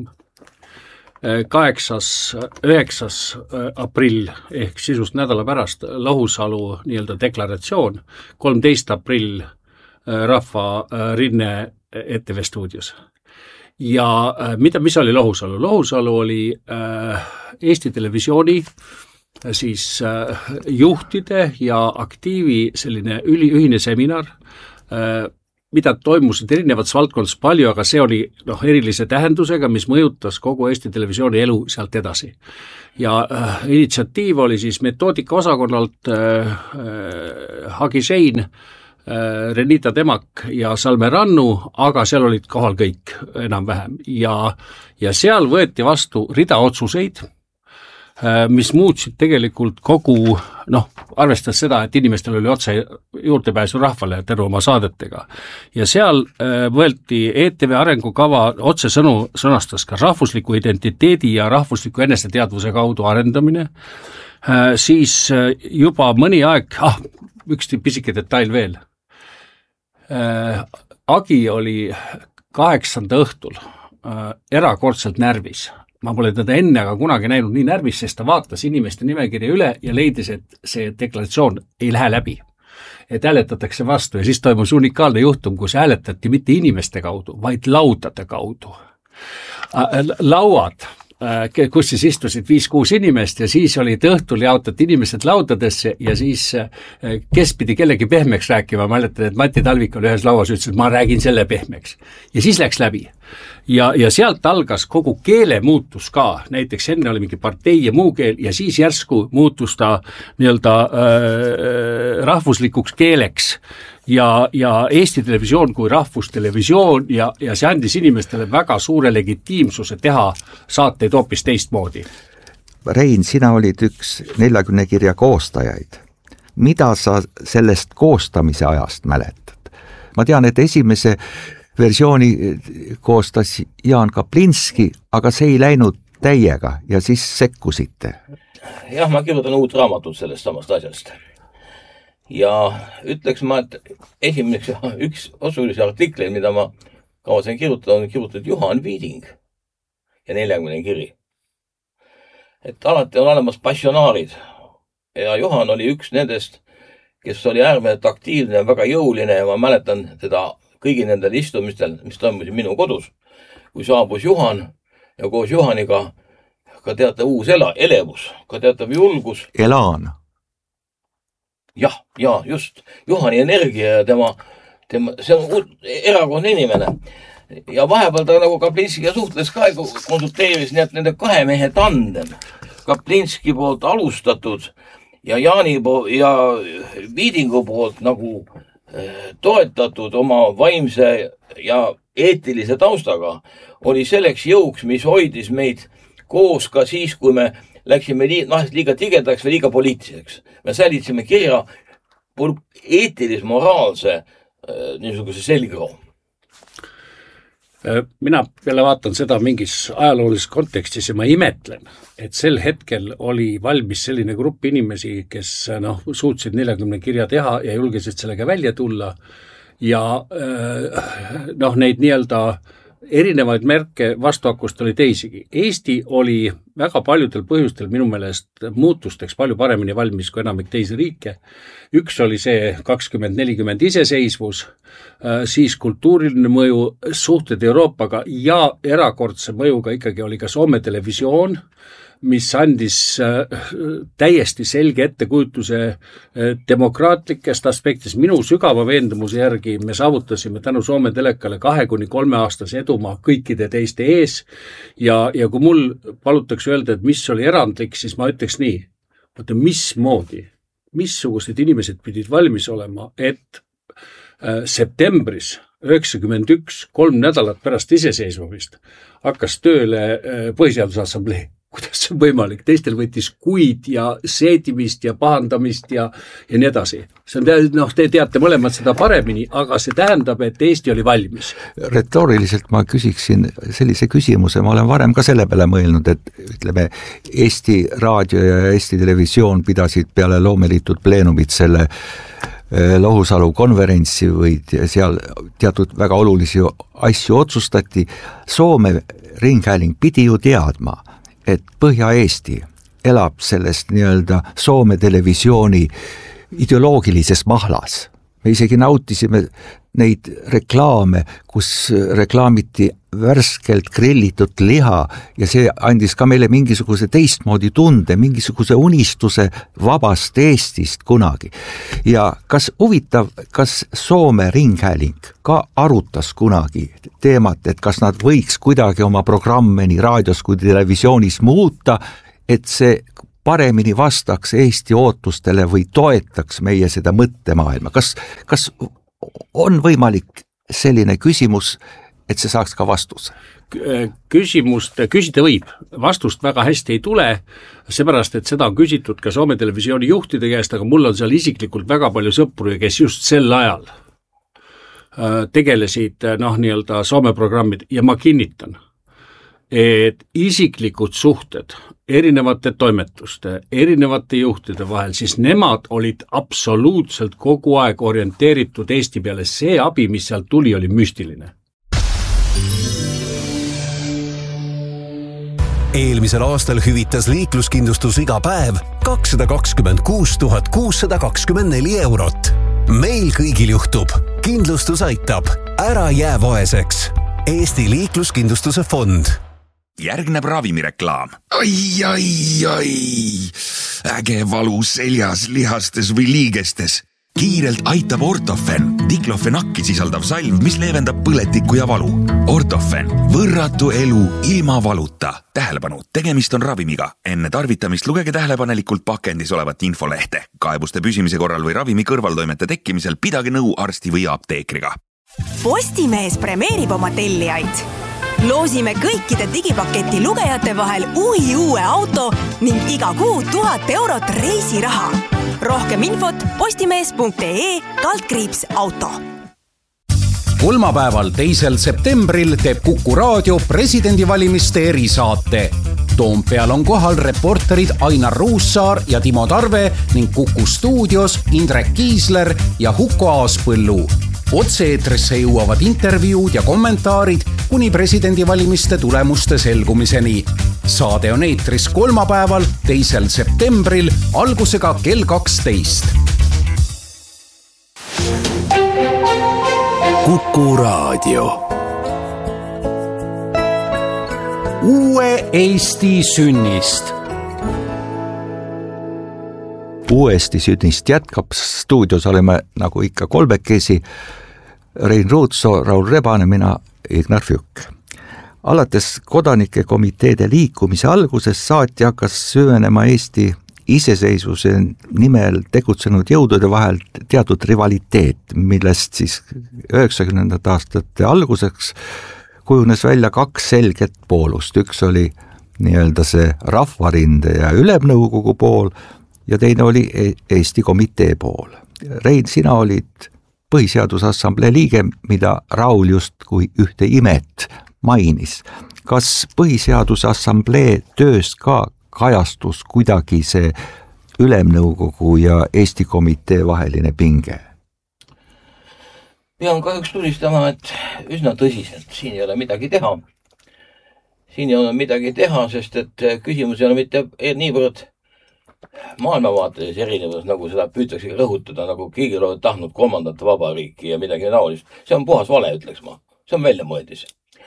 8. 9. aprill ehk sisust nädala pärast Lohusalu nii-öelda deklaratsioon, 13. aprill Rahva Rinne ETV stuudios. Ja mis oli Lohusalu? Lohusalu oli Eesti Televisiooni siis juhtide ja aktiivi selline ühine seminar, mida toimusid erinevates valdkondades palju, aga see oli erilise tähendusega, mis mõjutas kogu Eesti Televisiooni elu sealt edasi. Ja initsiatiiv oli siis metoodika osakonnalt Hagi Sein, Renita Temak ja Salme Rannu, aga seal olid kohal kõik enam-vähem ja seal võeti vastu rida otsuseid, mis muutsid tegelikult kogu, arvestades seda, et inimestel oli otse juurdepääsu rahvale terve oma saadetega. Ja seal võeti ETV arengukava otsesõnu sõnastas ka rahvusliku identiteedi ja rahvusliku eneseteadvuse kaudu arendamine, siis juba mõni aeg, üks pisike detail veel, Agi oli 8. õhtul erakordselt närvis. Ma pole teda enne aga kunagi näinud nii närvis, sest ta vaatas inimeste nimekirja üle ja leidis, et see deklaratsioon ei lähe läbi. Et hääletatakse vastu ja siis toimus unikaalne juhtum, kus hääletati mitte inimeste kaudu, vaid laudade kaudu. Lauad, kus siis istusid 5-6 inimest ja siis olid õhtul jaotati inimesed laudadesse ja siis kes pidi kellegi pehmeks rääkima, ma mäletan, et Mati Talvik oli ühes lauas, ütles, et ma räägin selle pehmeks. Ja siis läks läbi. Ja sealt algas kogu keele muutus ka, näiteks enne oli mingi partei ja muu keel ja siis järsku muutus ta rahvuslikuks keeleks ja Eesti Televisioon kui rahvustelevisioon ja see andis inimestele väga suure legitiimsuse teha saateid hoopis teistmoodi. Rein, sina olid üks 40 kirja koostajaid. Mida sa sellest koostamise ajast mäletad? Ma tean, et esimese versiooni koostas Jaan Kaplinski, aga see ei läinud täiega ja siis sekkusite. Jah, ma kirjutan uut raamatut sellest samast asjast. Ja ütleks ma, et esimeseks üks osulise artikleid, mida ma kavatsen kirjutada, on kirjutatud Juhan Viiding ja 40 kiri. Et alati on olemas passionaarid ja Juhan oli üks nendest, kes oli äärmiselt aktiivne ja väga jõuline ja ma mäletan teda kõigi nendel istumistel, mis toimusid minu kodus, kui saabus Juhan ja koos Juhaniga ka teatav uus elevus, ka teatav julgus. Elaan. Ja, just. Juhani energia ja tema see on erakordne inimene. Ja vahepeal ta nagu Kaplinskiga suhtles ka, konsulteeris nii, et nende kahe mehe tandem, Kaplinski poolt alustatud ja Jaani ja Viidingu poolt nagu toetatud oma vaimse ja eetilise taustaga oli selleks jõuks, mis hoidis meid koos ka siis, kui me läksime liiga tigedaks või liiga poliitiliseks. Me säilitsime kirja eetilis-moraalse niisuguse selgroo. Mina peale vaatan seda mingis ajaloolises kontekstis ja ma imetlen, et sel hetkel oli valmis selline grupp inimesi, kes suutsid 40 kirja teha ja julgesid sellega välja tulla ja neid nii-öelda erinevaid märke vastuakust oli teisigi. Eesti oli väga paljudel põhjustel minu meelest muutusteks palju paremini valmis kui enamik teisi riike. Üks oli see 2040 iseseisvus, siis kultuuriline mõju, suhted Euroopaga ja erakordse mõjuga ikkagi oli ka Soome televisioon, mis andis täiesti selge ettekujutuse demokraatlikest aspektist. Minu sügava veendumuse järgi me saavutasime tänu Soome telekale 2-3 aastase edumaa kõikide teiste ees ja kui mul palutakse öelda, et mis oli erandlik, siis ma ütleks nii, missugused inimesed pidid valmis olema, et septembris 91, 3 nädalat pärast iseseisvumist hakkas tööle Põhiseaduse Assamblee. Kuidas see on võimalik? Teistel võttis kuid ja seedimist ja pahandamist ja nii edasi. See on, te teate mõlemad seda paremini, aga see tähendab, et Eesti oli valmis. Retooriliselt ma küsiksin sellise küsimuse, ma olen varem ka selle peale mõelnud, et ütleme, Eesti raadio ja Eesti televisioon pidasid peale loomeliitud pleenumit selle Lohusalu konverentsi või seal teatud väga olulisi asju otsustati. Soome ringhääling pidi ju teadma, et Põhja-Eesti elab sellest nii-öelda Soome televisiooni ideoloogilises mahlas. me isegi nautisime neid reklaame, kus reklaamiti värskelt grillitud liha ja see andis ka meile mingisuguse teistmoodi tunde, mingisuguse unistuse vabast Eestist kunagi. Ja kas Soome ringhääling ka arutas kunagi teemat, et kas nad võiks kuidagi oma programme nii raadios kui televisioonis muuta, et see paremini vastaks Eesti ootustele või toetaks meie seda mõttemaailma. Kas on võimalik selline küsimus, et see saaks ka vastuse? Küsimust küsida võib, vastust väga hästi ei tule, seepärast, et seda on küsitud ka Soome televisiooni juhtide käest, aga mul on seal isiklikult väga palju sõpru, kes just sel ajal tegelesid nii-öelda Soome programmid ja ma kinnitan, et isiklikud suhted erinevate toimetuste, erinevate juhtide vahel, siis nemad olid absoluutselt kogu aeg orienteeritud Eesti peale. See abi, mis sealt tuli, oli müstiline. Eelmisel aastal hüvitas liikluskindlustus iga päev 226 624 eurot. Meil kõigil juhtub. Kindlustus aitab. Ära jää vaeseks. Eesti liikluskindlustuse fond. Järgneb ravimireklaam. Ai. Äge valu seljas, lihastes või liigestes. Kiirelt aitab Ortofen, diklofenakki sisaldav salv, mis leevendab põletikku ja valu. Ortofen, võrratu elu ilma valuta. Tähelepanu, tegemist on ravimiga. Enne tarvitamist lugege tähelepanelikult pakendis olevat infolehte. Kaebuste püsimise korral või ravimi kõrvaltoimete tekkimisel pidage nõu arsti või apteekriga. Postimees premeerib oma tellijaid. Loosime kõikide digipaketi lugejate vahel uue auto ning iga kuu 1000 eurot reisiraha. Rohkem infot postimees.ee/auto. Kolmapäeval 2. septembril teeb Kuku Raadio presidendivalimiste erisaate. Toompeal on kohal reporterid Ainar Ruussaar ja Timo Tarve ning Kuku stuudios Indrek Kiisler ja Huko Aaspõllu. Otse-eetrisse jõuavad intervjuud ja kommentaarid kuni presidendivalimiste tulemuste selgumiseni. Saade on eetris kolmapäeval 2. septembril algusega kell 12. Kuku Raadio. Uue Eesti sünnist. Uuesti sünnist jätkab. Stuudios oleme nagu ikka kolmekesi. Rein Ruutsoo, Raul Rebane, mina Ignar Fjuk. Alates kodanike komiteede liikumise algusest saati hakkas süvenema Eesti iseseisvuse nimel tegutsenud jõudude vahel teatud rivaliteet, millest siis 90. aastate alguseks kujunes välja 2 selget poolust. Üks oli nii-öelda see Rahvarinde ja Ülemnõukogu pool ja teine oli Eesti komitee pool. Rein, sina olid Põhiseadusassamblee liige, mida Raul just kui ühte imet mainis. Kas Põhiseadusassamblee töös ka kajastus kuidagi see Ülemnõukogu ja Eesti komitee vaheline pinge? Pean kahjuks tunnistama, et üsna tõsiselt. Siin ei ole midagi teha. Sest et küsimus ei ole mitte niivõrd maailmavaates erinevus, nagu seda püütakse rõhutada, nagu keegi ole tahtnud 3. vabariiki ja midagi naolist. See on puhas vale, ütleks ma. See on väljamõeldis.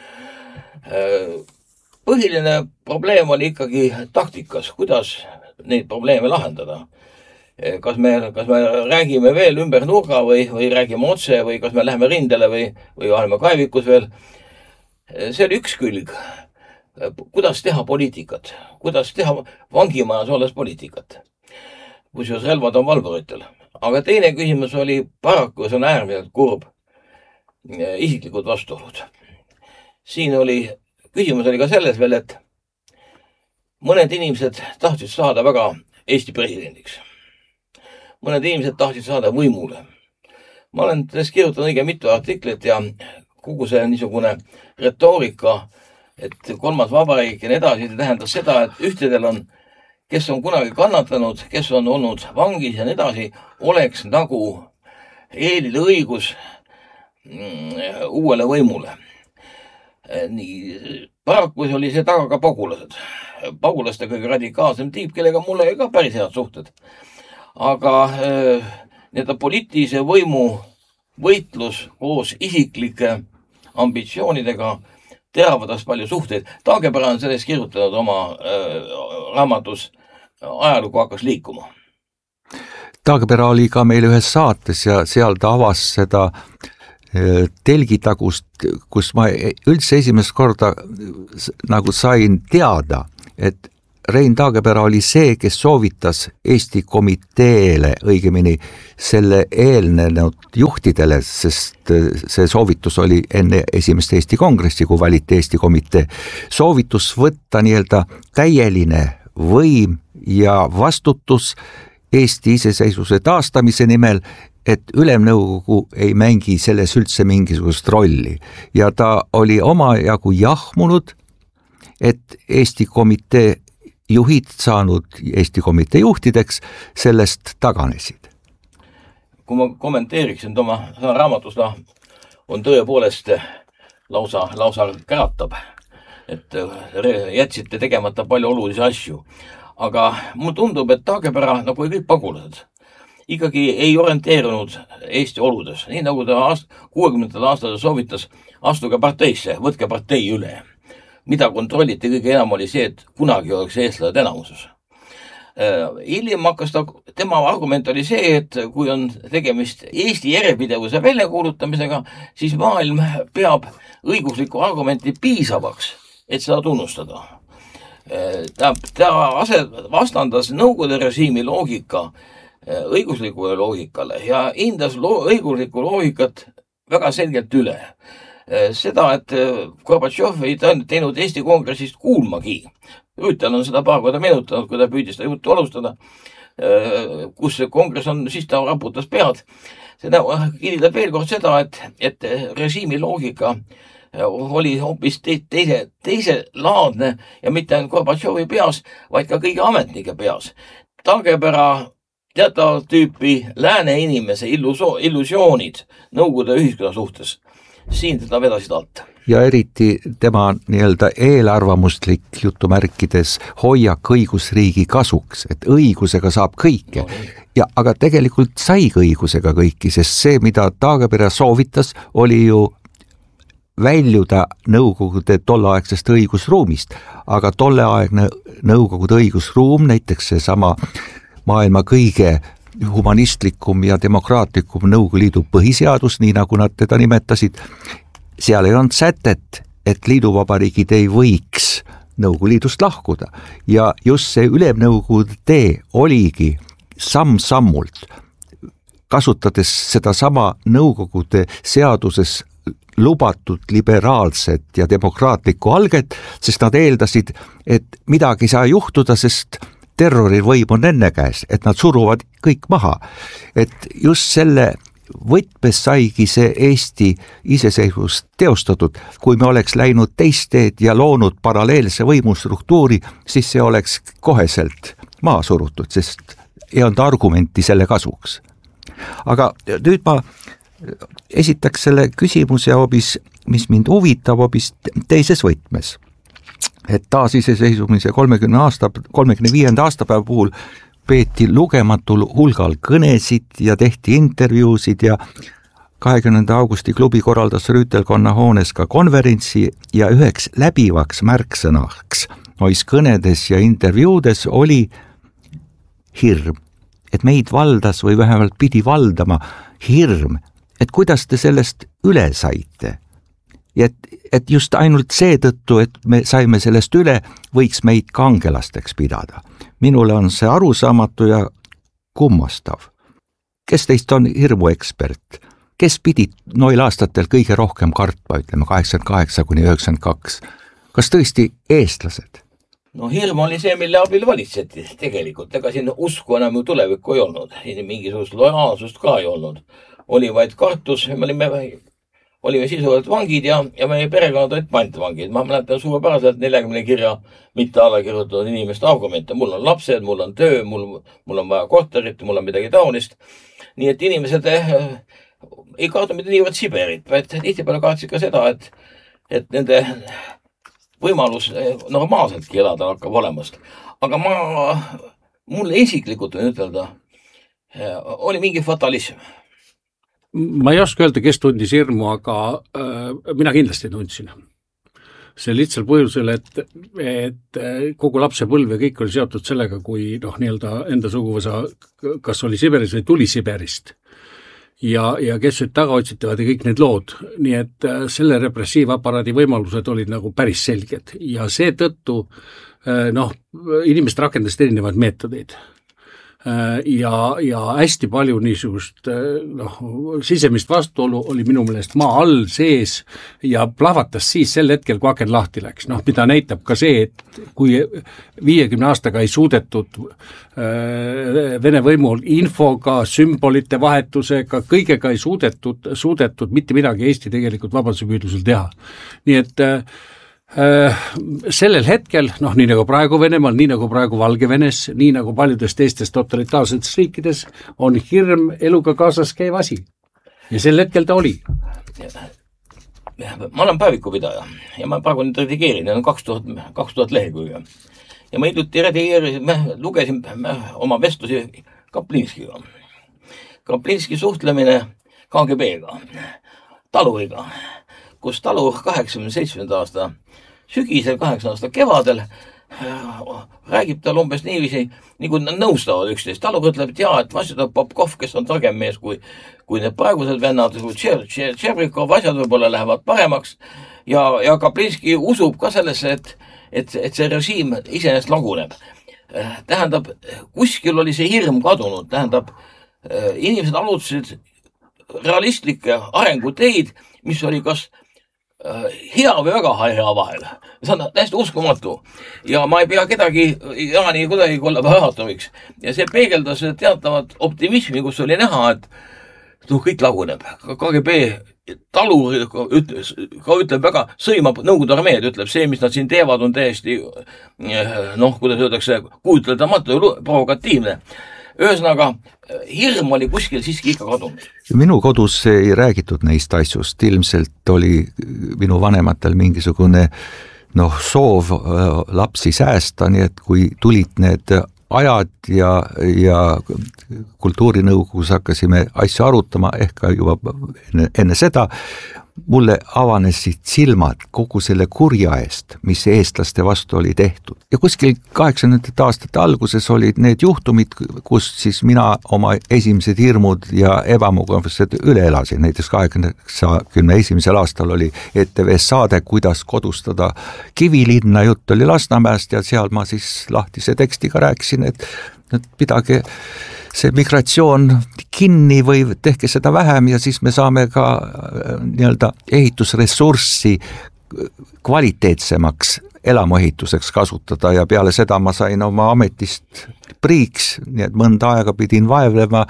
Põhiline probleem oli ikkagi taktikas, kuidas neid probleeme lahendada. Kas me räägime veel ümber nurga või räägime otse või kas me läheme rindele või oleme kaevikus veel. See oli üks külg. Kuidas teha poliitikat? Kuidas teha vangimajas olles poliitikat? Kusjuures relvad on valvuritel. Aga teine küsimus oli paraku, see on äärmiselt kurb, isiklikud vastuolud. Küsimus oli ka selles veel, et mõned inimesed tahtsid saada väga Eesti presidendiks. Mõned inimesed tahtsid saada võimule. Ma olen tõesti kirjutanud õige mitu artiklit ja kogu see niisugune retoorika, et 3. vabariik ja nii edasi, tähendas seda, et ühtedel on, kes on kunagi kannatanud, kes on olnud vangis ja nii edasi, oleks nagu eelile õigus uuele võimule. Nii, paraku oli see taga ka pagulased. Pagulaste kõige radikaalsem tiip, kellega mulle ka päris head suhted. Aga poliitilise võimu võitlus koos isiklike ambitsioonidega teravadas palju suhteid. Taagepera on sellest kirjutanud oma raamatus Ajalugu hakkas liikuma. Taagepera oli ka meil ühes saates ja seal ta avas seda telgitagust, kus ma üldse esimest korda nagu sain teada, et Rein Taagepera oli see, kes soovitas Eesti komiteele, õigemini selle eelnenud juhtidele, sest see soovitus oli enne esimest Eesti kongressi, kui valiti Eesti komitee, soovitus võtta nii-öelda täieline võim ja vastutus Eesti iseseisvuse taastamise nimel, et ülemnõukogu ei mängi selles üldse mingisugust rolli. Ja ta oli omajagu jahmunud, et Eesti komitee juhid saanud Eesti komitee juhtideks sellest taganesid. Kui ma kommenteeriksin oma raamatus, on tõepoolest lausa käratab, et jätsite tegemata palju olulisi asju. Aga mulle tundub, et Taagepera, nagu kõik pagulased, ikkagi ei orienteerunud Eesti oludes. Nii nagu ta 60. aastal soovitas, astuge parteisse, võtke partei üle. Mida kontrolliti kõige enam oli see, et kunagi oleks eestlased enamuses. Hiljem hakkas tema argument oli see, et kui on tegemist Eesti järjepidevuse väljakuulutamisega, siis maailm peab õiguslikku argumenti piisavaks, et seda tunnustada. Ta vastandas Nõukogude režiimi loogika õiguslikule loogikale ja hindas õiguslikku loogikat väga selgelt üle. Seda, et Gorbatšov ei teinud Eesti kongressist kuulmagi. Rüütel on seda paar korda meenutanud, kui ta püüdis seda juttu alustada, kus kongress on, siis ta raputas pead. Seda kinnitab veel kord seda, et režiimi loogika oli hoopis teise laadne ja mitte ainult Gorbatšovi peas, vaid ka kõigi ametnike peas. Taagepera teatavat tüüpi lääne inimese illusioonid Nõukogude ühiskonna suhtes. Siin teda vedasid alt. Ja eriti tema nii-öelda eelarvamuslik jutumärkides hoiak õigusriigi kasuks, et õigusega saab kõike. Ja, aga tegelikult sai õigusega kõiki, sest see, mida Taagepera soovitas, oli ju väljuda Nõukogude tolleaegsest õigusruumist, aga tolleaegne Nõukogude õigusruum, näiteks see sama maailma kõige humanistlikum ja demokraatlikum Nõukogude Liidu põhiseadus, nii nagu nad teda nimetasid, seal ei olnud sätet, et liiduvabariigid ei võiks Nõukogude Liidust lahkuda. Ja just see ülemnõukogude tee oligi samm-sammult, kasutades seda sama Nõukogude seaduses lubatud liberaalset ja demokraatlikku alget, sest nad eeldasid, et midagi ei saa juhtuda, sest terrorivõim on enne käes, et nad suruvad kõik maha. Et just selle võtmes saigi see Eesti iseseisvus teostatud. Kui me oleks läinud teist teed ja loonud paralleelse võimustruktuuri, siis see oleks koheselt maha surutud, sest ei olnud argumenti selle kasuks. Aga nüüd ma esitaks selle küsimuse hoopis, mis mind huvitab hoopis teises võtmes. Et taasiseseisumise 35. aastapäeva puhul peeti lugematul hulgal kõnesid ja tehti intervjuusid ja 20. augusti klubi korraldas Rüütelkonna hoones ka konverentsi ja üheks läbivaks märksõnaks nois kõnedes ja intervjuudes oli hirm, et meid valdas või vähemalt pidi valdama hirm, et kuidas te sellest üle saite. Ja et just ainult seetõttu, et me saime sellest üle, võiks meid kangelasteks pidada. Minule on see arusaamatu ja kummastav. Kes teist on hirmuekspert? Kes pidid noil aastatel kõige rohkem kartma, ütleme 88–92? Kas tõesti eestlased? No hirm oli see, mille abil valitseti tegelikult. Ega siin usku enam ju tulevikku ei olnud. Mingisugust lojaalsust ka ei olnud. Oli vaid kartus, me olime sisuliselt vangid ja meie perekonnad olid pantvangid. Ma mäletan suurepäraselt 40 kirja mitte alla kirjutatud inimeste argumente. Mul on lapsed, mul on töö, mul on vaja korterit, mul on midagi taolist. Nii et inimesed ei kaota mitte niivõrd Siberit, vaid tihtipeale kaatsid ka seda, et nende võimalus normaalseltki elada hakkab olemast. Aga mulle isiklikult võin ütelda, oli mingi fatalism. ma ei oska öelda, kes tundis hirmu, aga mina kindlasti tundsin. See lihtsal põhjusel, et kogu lapsepõlv ja kõik oli seotud sellega, kui nii-öelda enda suguvõsa kas oli Siberis või tuli Siberist. Ja kes olid tagaotsitavad ja kõik need lood. Nii et selle repressiivaparaadi võimalused olid nagu päris selged ja seetõttu inimesed rakendasid erinevaid meetodeid. Ja hästi palju niisugust sisemist vastuolu oli minu meelest maa all sees ja plahvatas siis sel hetkel, kui aken lahti läks. Mida näitab ka see, et kui 50 aastaga ei suudetud Vene võimul infoga, sümbolite vahetusega, kõigega ei suudetud mitte midagi Eesti tegelikult vabadusepüüdlusel teha. Nii et sellel hetkel, nii nagu praegu Venemaal, nii nagu praegu Valgevenes, nii nagu paljudes teistes totalitaarsetes riikides, on hirm eluga kaasas käiv asi. Ja sel hetkel ta oli. Ma olen päevikupidaja ja ma praegu nüüd redigeerin, need on 2000 lehekülge. Ja ma hiljuti lugesin oma vestlusi Kaplinskiga. Kaplinski suhtlemine KGB-ga, taluriga, kus talu 87. aasta sügisel, 8. aasta kevadel räägib tal umbes niiviisi, nagu nad nõustavad üksteist. Talur ütleb, et et vastutab Popkov, kes on targem mees kui need praegused vennad, Tšerbrikov, asjad võib-olla lähevad paremaks ja Kaplinski usub ka sellesse, et see režiim iseenesest laguneb. Tähendab, kuskil oli see hirm kadunud, tähendab, inimesed alutasid realistlikke arenguteid, mis oli kas hea või väga hea vahel. See on täiesti uskumatu. Ja ma ei pea kedagi Jaani kuidagi kollaboraatomiks. Ja see peegeldas teatavat optimismi, kus oli näha, et kõik laguneb. KGB talur ütleb väga, sõimab Nõukogude armeed, ütleb see, mis nad siin teevad, on täiesti, kuidas öeldakse, kujuteldamatu, provokatiivne. Ühesõnaga, hirm oli kuskil siiski ikka kadunud. Minu kodus ei räägitud neist asjust. Ilmselt oli minu vanematel mingisugune soov lapsi säästa, nii et kui tulid need ajad ja kultuurinõukogus hakkasime asju arutama, ehk juba enne seda, mulle avanesid silmad kogu selle kurja eest, mis eestlaste vastu oli tehtud. Ja kuskil 80. aastate alguses olid need juhtumid, kus siis mina oma esimesed hirmud ja ebamugavused üle elasin. Näiteks 81. aastal oli ETV saade, kuidas kodustada Kivilinna, jutt oli Lasnamäest ja seal ma siis lahtise tekstiga rääkisin, et pidage see migratsioon kinni või tehke seda vähem ja siis me saame ka nii-öelda ehitusressurssi kvaliteetsemaks elamuehituseks kasutada ja peale seda ma sain oma ametist priiks, nii et mõnda aega pidin vaevlema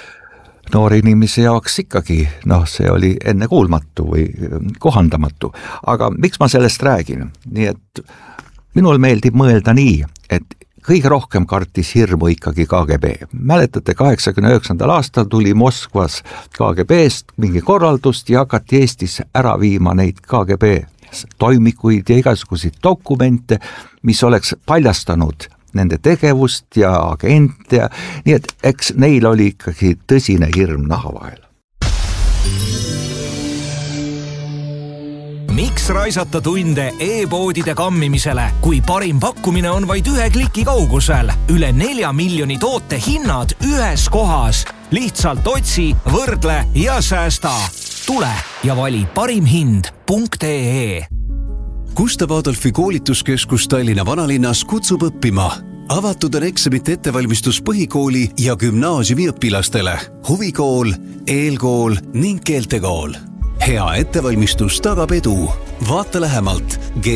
noori inimese jaoks ikkagi, see oli ennekuulmatu või kohandamatu. Aga miks ma sellest räägin? Nii et minul meeldib mõelda nii, et kõige rohkem kartis hirmu ikkagi KGB. Mäletate, 89. aastal tuli Moskvas KGB-st mingi korraldust ja hakati Eestis ära viima neid KGB toimikuid ja igasuguseid dokumente, mis oleks paljastanud nende tegevust ja agente. Nii et eks neil oli ikkagi tõsine hirm naha vahel. Miks raisata tunde e-poodide kammimisele, kui parim pakkumine on vaid 1 kliki kaugusel? Üle 4 miljoni toote hinnad ühes kohas. Lihtsalt otsi, võrdle ja säästa. Tule ja vali parimhind.ee. Gustav Adolfi koolituskeskus Tallinna vanalinnas kutsub õppima. Avatud on eksamite ettevalmistus põhikooli ja gümnaasiumi õpilastele. Huvikool, eelkool ning keeltekool. Hea ettevalmistus tagab edu. Vaata lähemalt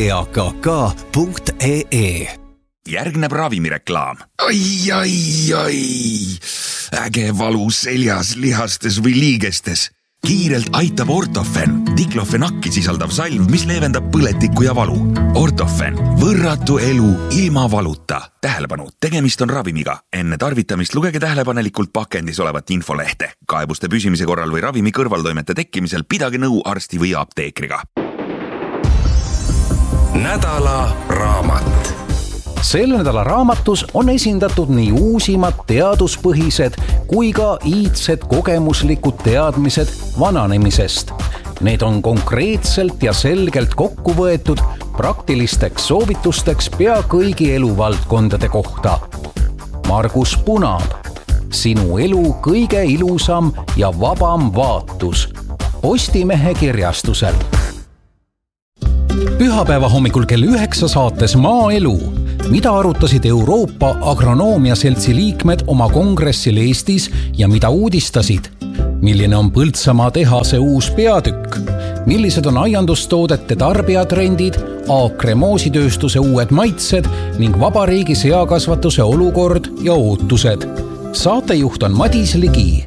gakk.ee. Järgneb ravimireklaam. Ai. Äge valu seljas, lihastes või liigestes. Kiirelt aitab Ortofen, diklofenakki sisaldav salv, mis leevendab põletikku ja valu. Ortofen, võrratu elu ilma valuta. Tähelepanu, tegemist on ravimiga. Enne tarvitamist lugege tähelepanelikult pakendis olevat infolehte. Kaebuste püsimise korral või ravimi kõrvaltoimete tekkimisel pidage nõu arsti või apteekriga. Nädala raamat. Selle nädala raamatus on esindatud nii uusimad teaduspõhised kui ka iidsed kogemuslikud teadmised vananemisest. Need on konkreetselt ja selgelt kokku võetud praktilisteks soovitusteks pea kõigi eluvaldkondade kohta. Margus Punaab, sinu elu kõige ilusam ja vabam vaatus. Postimehe kirjastusel. Pühapäeva hommikul kell 9 saates Maaelu. Mida arutasid Euroopa Agronoomia Seltsi liikmed oma kongressil Eestis ja mida uudistasid? Milline on Põltsamaa tehase uus peatükk? Millised on aiandustoodete tarbijatrendid, Aakre moositööstuse uued maitsed ning vabariigi seakasvatuse olukord ja ootused? Saatejuht on Madis Ligi.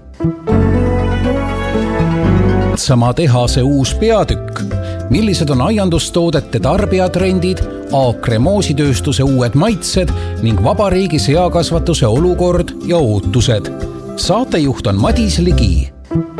Põltsamaa tehase uus peatükk. Millised on aiandustoodete tarbijatrendid, Aakre moositööstuse uued maitsed ning vabariigi seakasvatuse olukord ja ootused? Saatejuht on Madis Ligi.